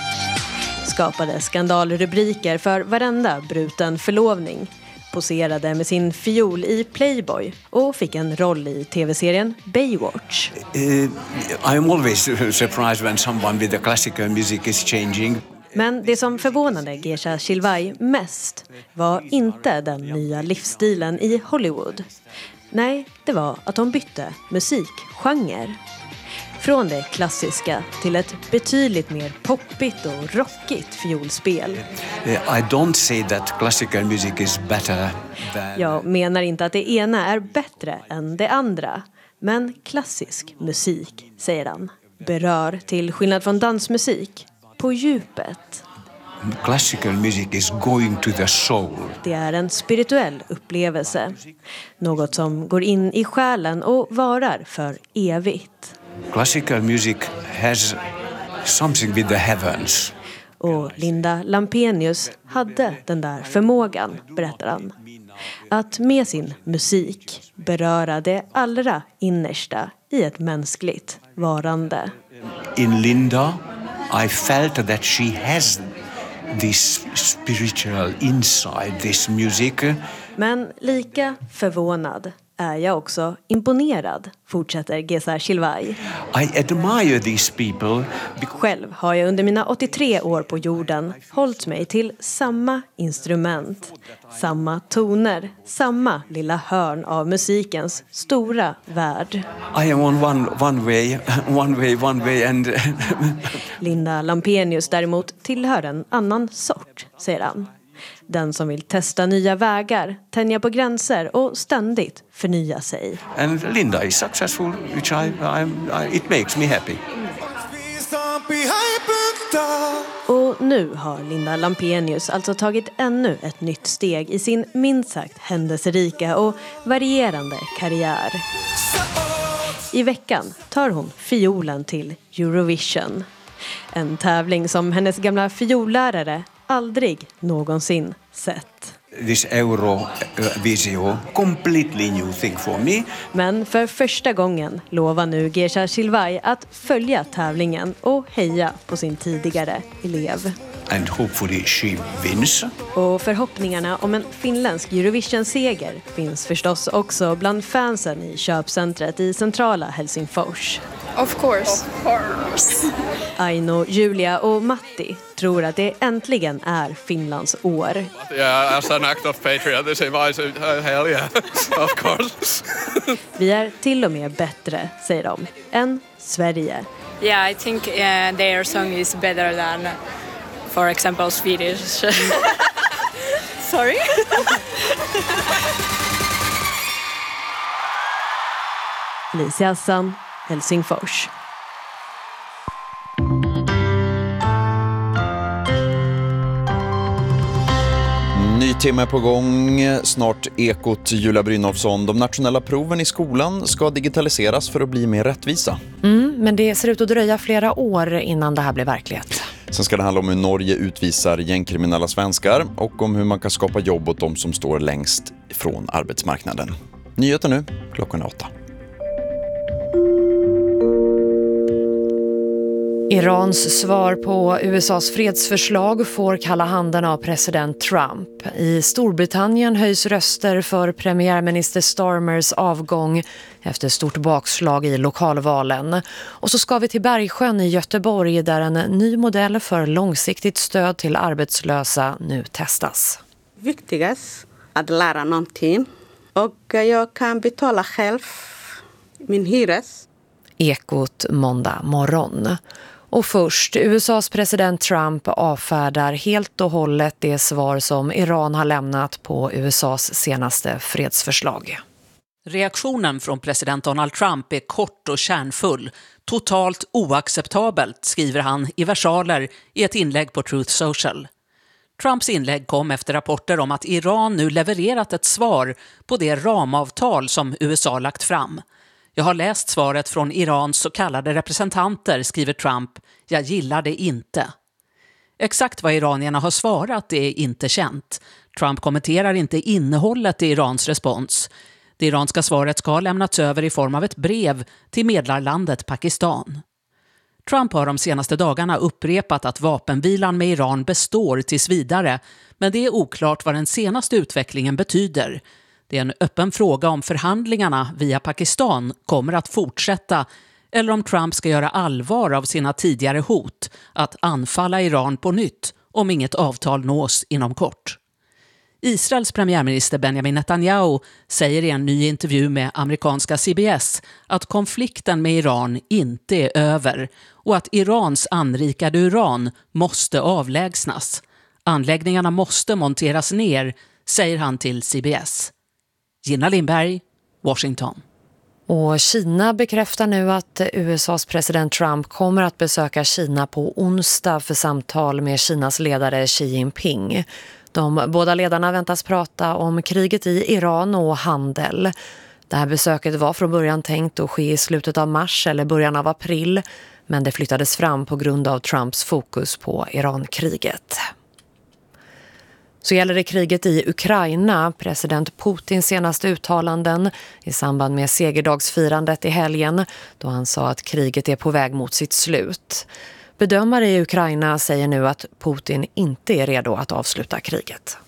Speaker 28: Skapade skandalrubriker för varenda bruten förlovning, poserade med sin fiol i Playboy och fick en roll i tv-serien Baywatch.
Speaker 1: I am always surprised when someone with the classical music is changing.
Speaker 28: Men det som förvånade Gersha Shilvai mest var inte den nya livsstilen i Hollywood. Nej, det var att hon bytte musikgenre. Från det klassiska till ett betydligt mer poppigt och rockigt fiolspel.
Speaker 1: I don't say that classical music is better than...
Speaker 28: Jag menar inte att det ena är bättre än det andra. Men klassisk musik, säger han, berör till skillnad från dansmusik på djupet.
Speaker 1: Classical music is going to the soul.
Speaker 28: Det är en spirituell upplevelse. Något som går in i själen och varar för evigt.
Speaker 1: Classical music has something with the heavens.
Speaker 28: Och Linda Lampenius hade den där förmågan, berättar han. Att med sin musik beröra det allra innersta i ett mänskligt varande.
Speaker 1: In Linda, I felt that she has this spiritual inside this music.
Speaker 28: Men lika förvånad är jag också imponerad, fortsätter Gersha Shilvai.
Speaker 1: I admire these people.
Speaker 28: Själv har jag under mina 83 år på jorden hållit mig till samma instrument, samma toner, samma lilla hörn av musikens stora värld.
Speaker 1: I am on one way and...
Speaker 28: Linda Lampenius däremot tillhör en annan sort, säger han. Den som vill testa nya vägar, tänja på gränser och ständigt förnya sig.
Speaker 1: And Linda is successful, which it makes me happy.
Speaker 28: Och nu har Linda Lampenius alltså tagit ännu ett nytt steg i sin minst sagt händelserika och varierande karriär. I veckan tar hon fiolen till Eurovision. En tävling som hennes gamla fiollärare aldrig någonsin sett.
Speaker 1: This Eurovision, completely new thing for me.
Speaker 28: Men för första gången lovar nu Gersha Shilvai att följa tävlingen och heja på sin tidigare elev.
Speaker 1: and hopefully she wins.
Speaker 28: Och förhoppningarna om en finländsk Eurovision-seger finns förstås också bland fansen i köpcentret i centrala Helsingfors.
Speaker 7: Of course.
Speaker 28: Aino, Julia och Matti tror att det äntligen är Finlands år.
Speaker 10: Yeah, as an act of patriotism, I say, hell yeah, of course.
Speaker 28: Vi är till och med bättre, säger de, än Sverige.
Speaker 15: Yeah, I think their song is better than, for example, Swedish. Sorry.
Speaker 28: Lisa Hassan, Helsingfors.
Speaker 6: Ny timme på gång, snart Ekot Julia Brynolfsson. De nationella proven i skolan ska digitaliseras för att bli mer rättvisa.
Speaker 16: Men det ser ut att dröja flera år innan det här blir verklighet.
Speaker 6: Sen ska det handla om hur Norge utvisar gängkriminella svenskar och om hur man kan skapa jobb åt de som står längst från arbetsmarknaden. Nyheter nu, 8:00.
Speaker 24: Irans svar på USAs fredsförslag får kalla handen av president Trump. I Storbritannien höjs röster för premiärminister Starmers avgång efter stort bakslag i lokalvalen. Och så ska vi till Bergsjön i Göteborg där en ny modell för långsiktigt stöd till arbetslösa nu testas.
Speaker 17: Viktigast att lära någonting och jag kan betala själv min hyres.
Speaker 24: Ekot måndag morgon. Och först, USAs president Trump avfärdar helt och hållet det svar som Iran har lämnat på USAs senaste fredsförslag.
Speaker 18: Reaktionen från president Donald Trump är kort och kärnfull. Totalt oacceptabelt, skriver han i versaler i ett inlägg på Truth Social. Trumps inlägg kom efter rapporter om att Iran nu levererat ett svar på det ramavtal som USA lagt fram. Jag har läst svaret från Irans så kallade representanter, skriver Trump. Jag gillar det inte. Exakt vad iranierna har svarat är inte känt. Trump kommenterar inte innehållet i Irans respons. Det iranska svaret ska ha lämnats över i form av ett brev till medlarlandet Pakistan. Trump har de senaste dagarna upprepat att vapenvilan med Iran består tills vidare, men det är oklart vad den senaste utvecklingen betyder. Det är en öppen fråga om förhandlingarna via Pakistan kommer att fortsätta eller om Trump ska göra allvar av sina tidigare hot att anfalla Iran på nytt om inget avtal nås inom kort. Israels premiärminister Benjamin Netanyahu säger i en ny intervju med amerikanska CBS att konflikten med Iran inte är över och att Irans anrikade uran måste avlägsnas. Anläggningarna måste monteras ner, säger han till CBS. Gina Lindberg, Washington.
Speaker 24: Och Kina bekräftar nu att USAs president Trump kommer att besöka Kina på onsdag för samtal med Kinas ledare Xi Jinping. De båda ledarna väntas prata om kriget i Iran och handel. Det här besöket var från början tänkt att ske i slutet av mars eller början av april, men det flyttades fram på grund av Trumps fokus på Iran-kriget. Så gäller det kriget i Ukraina, president Putins senaste uttalanden i samband med segerdagsfirandet i helgen, då han sa att kriget är på väg mot sitt slut. Bedömare i Ukraina säger nu att Putin inte är redo att avsluta kriget.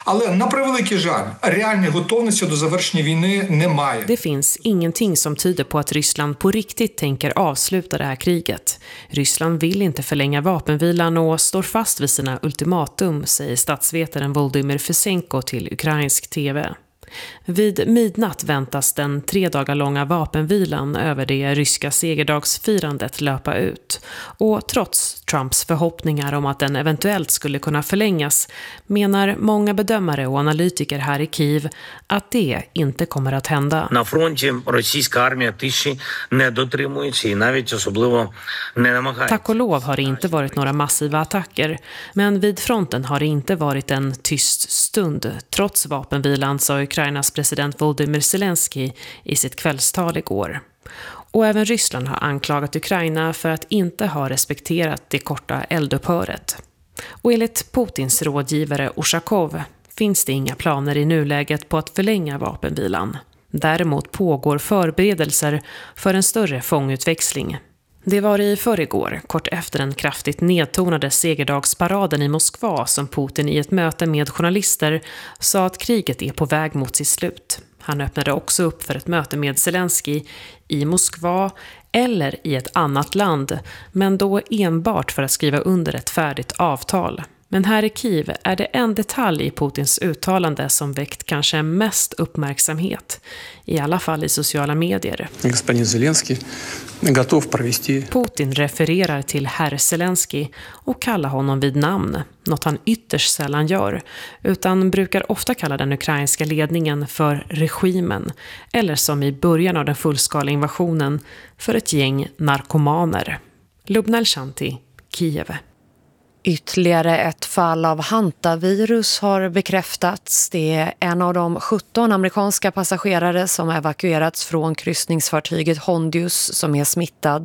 Speaker 21: Det finns ingenting som tyder på att Ryssland på riktigt tänker avsluta det här kriget. Ryssland vill inte förlänga vapenvilan och står fast vid sina ultimatum, säger statsvetaren Volodymyr Fesenko till ukrainsk tv. Vid midnatt väntas den 3 dagar långa vapenvilan över det ryska segerdagsfirandet löpa ut. Och trots Trumps förhoppningar om att den eventuellt skulle kunna förlängas menar många bedömare och analytiker här i Kiev att det inte kommer att hända.
Speaker 22: На фронті російська армія тиші не дотримується і навіть особливо не намагається.
Speaker 21: Tack och lov har det inte varit några massiva attacker, men vid fronten har det inte varit en tyst stund. Trots vapenvilan sa Ukrainas president Volodymyr Zelensky i sitt kvällstal igår. Och även Ryssland har anklagat Ukraina för att inte ha respekterat det korta eldupphöret. Och enligt Putins rådgivare Ushakov finns det inga planer i nuläget på att förlänga vapenvilan. Däremot pågår förberedelser för en större fångutväxling. Det var i förrgår, kort efter den kraftigt nedtonade segerdagsparaden i Moskva, som Putin i ett möte med journalister sa att kriget är på väg mot sitt slut. Han öppnade också upp för ett möte med Zelensky i Moskva eller i ett annat land, men då enbart för att skriva under ett färdigt avtal. Men här i Kiev är det en detalj i Putins uttalande som väckt kanske mest uppmärksamhet, i alla fall i sociala medier. Putin refererar till herr Zelensky och kallar honom vid namn, något han ytterst sällan gör, utan brukar ofta kalla den ukrainska ledningen för regimen, eller som i början av den fullskaliga invasionen, för ett gäng narkomaner. Lubna Elshanti, Kiev.
Speaker 24: Ytterligare ett fall av hantavirus har bekräftats. Det är en av de 17 amerikanska passagerare som evakuerats från kryssningsfartyget Hondius som är smittad.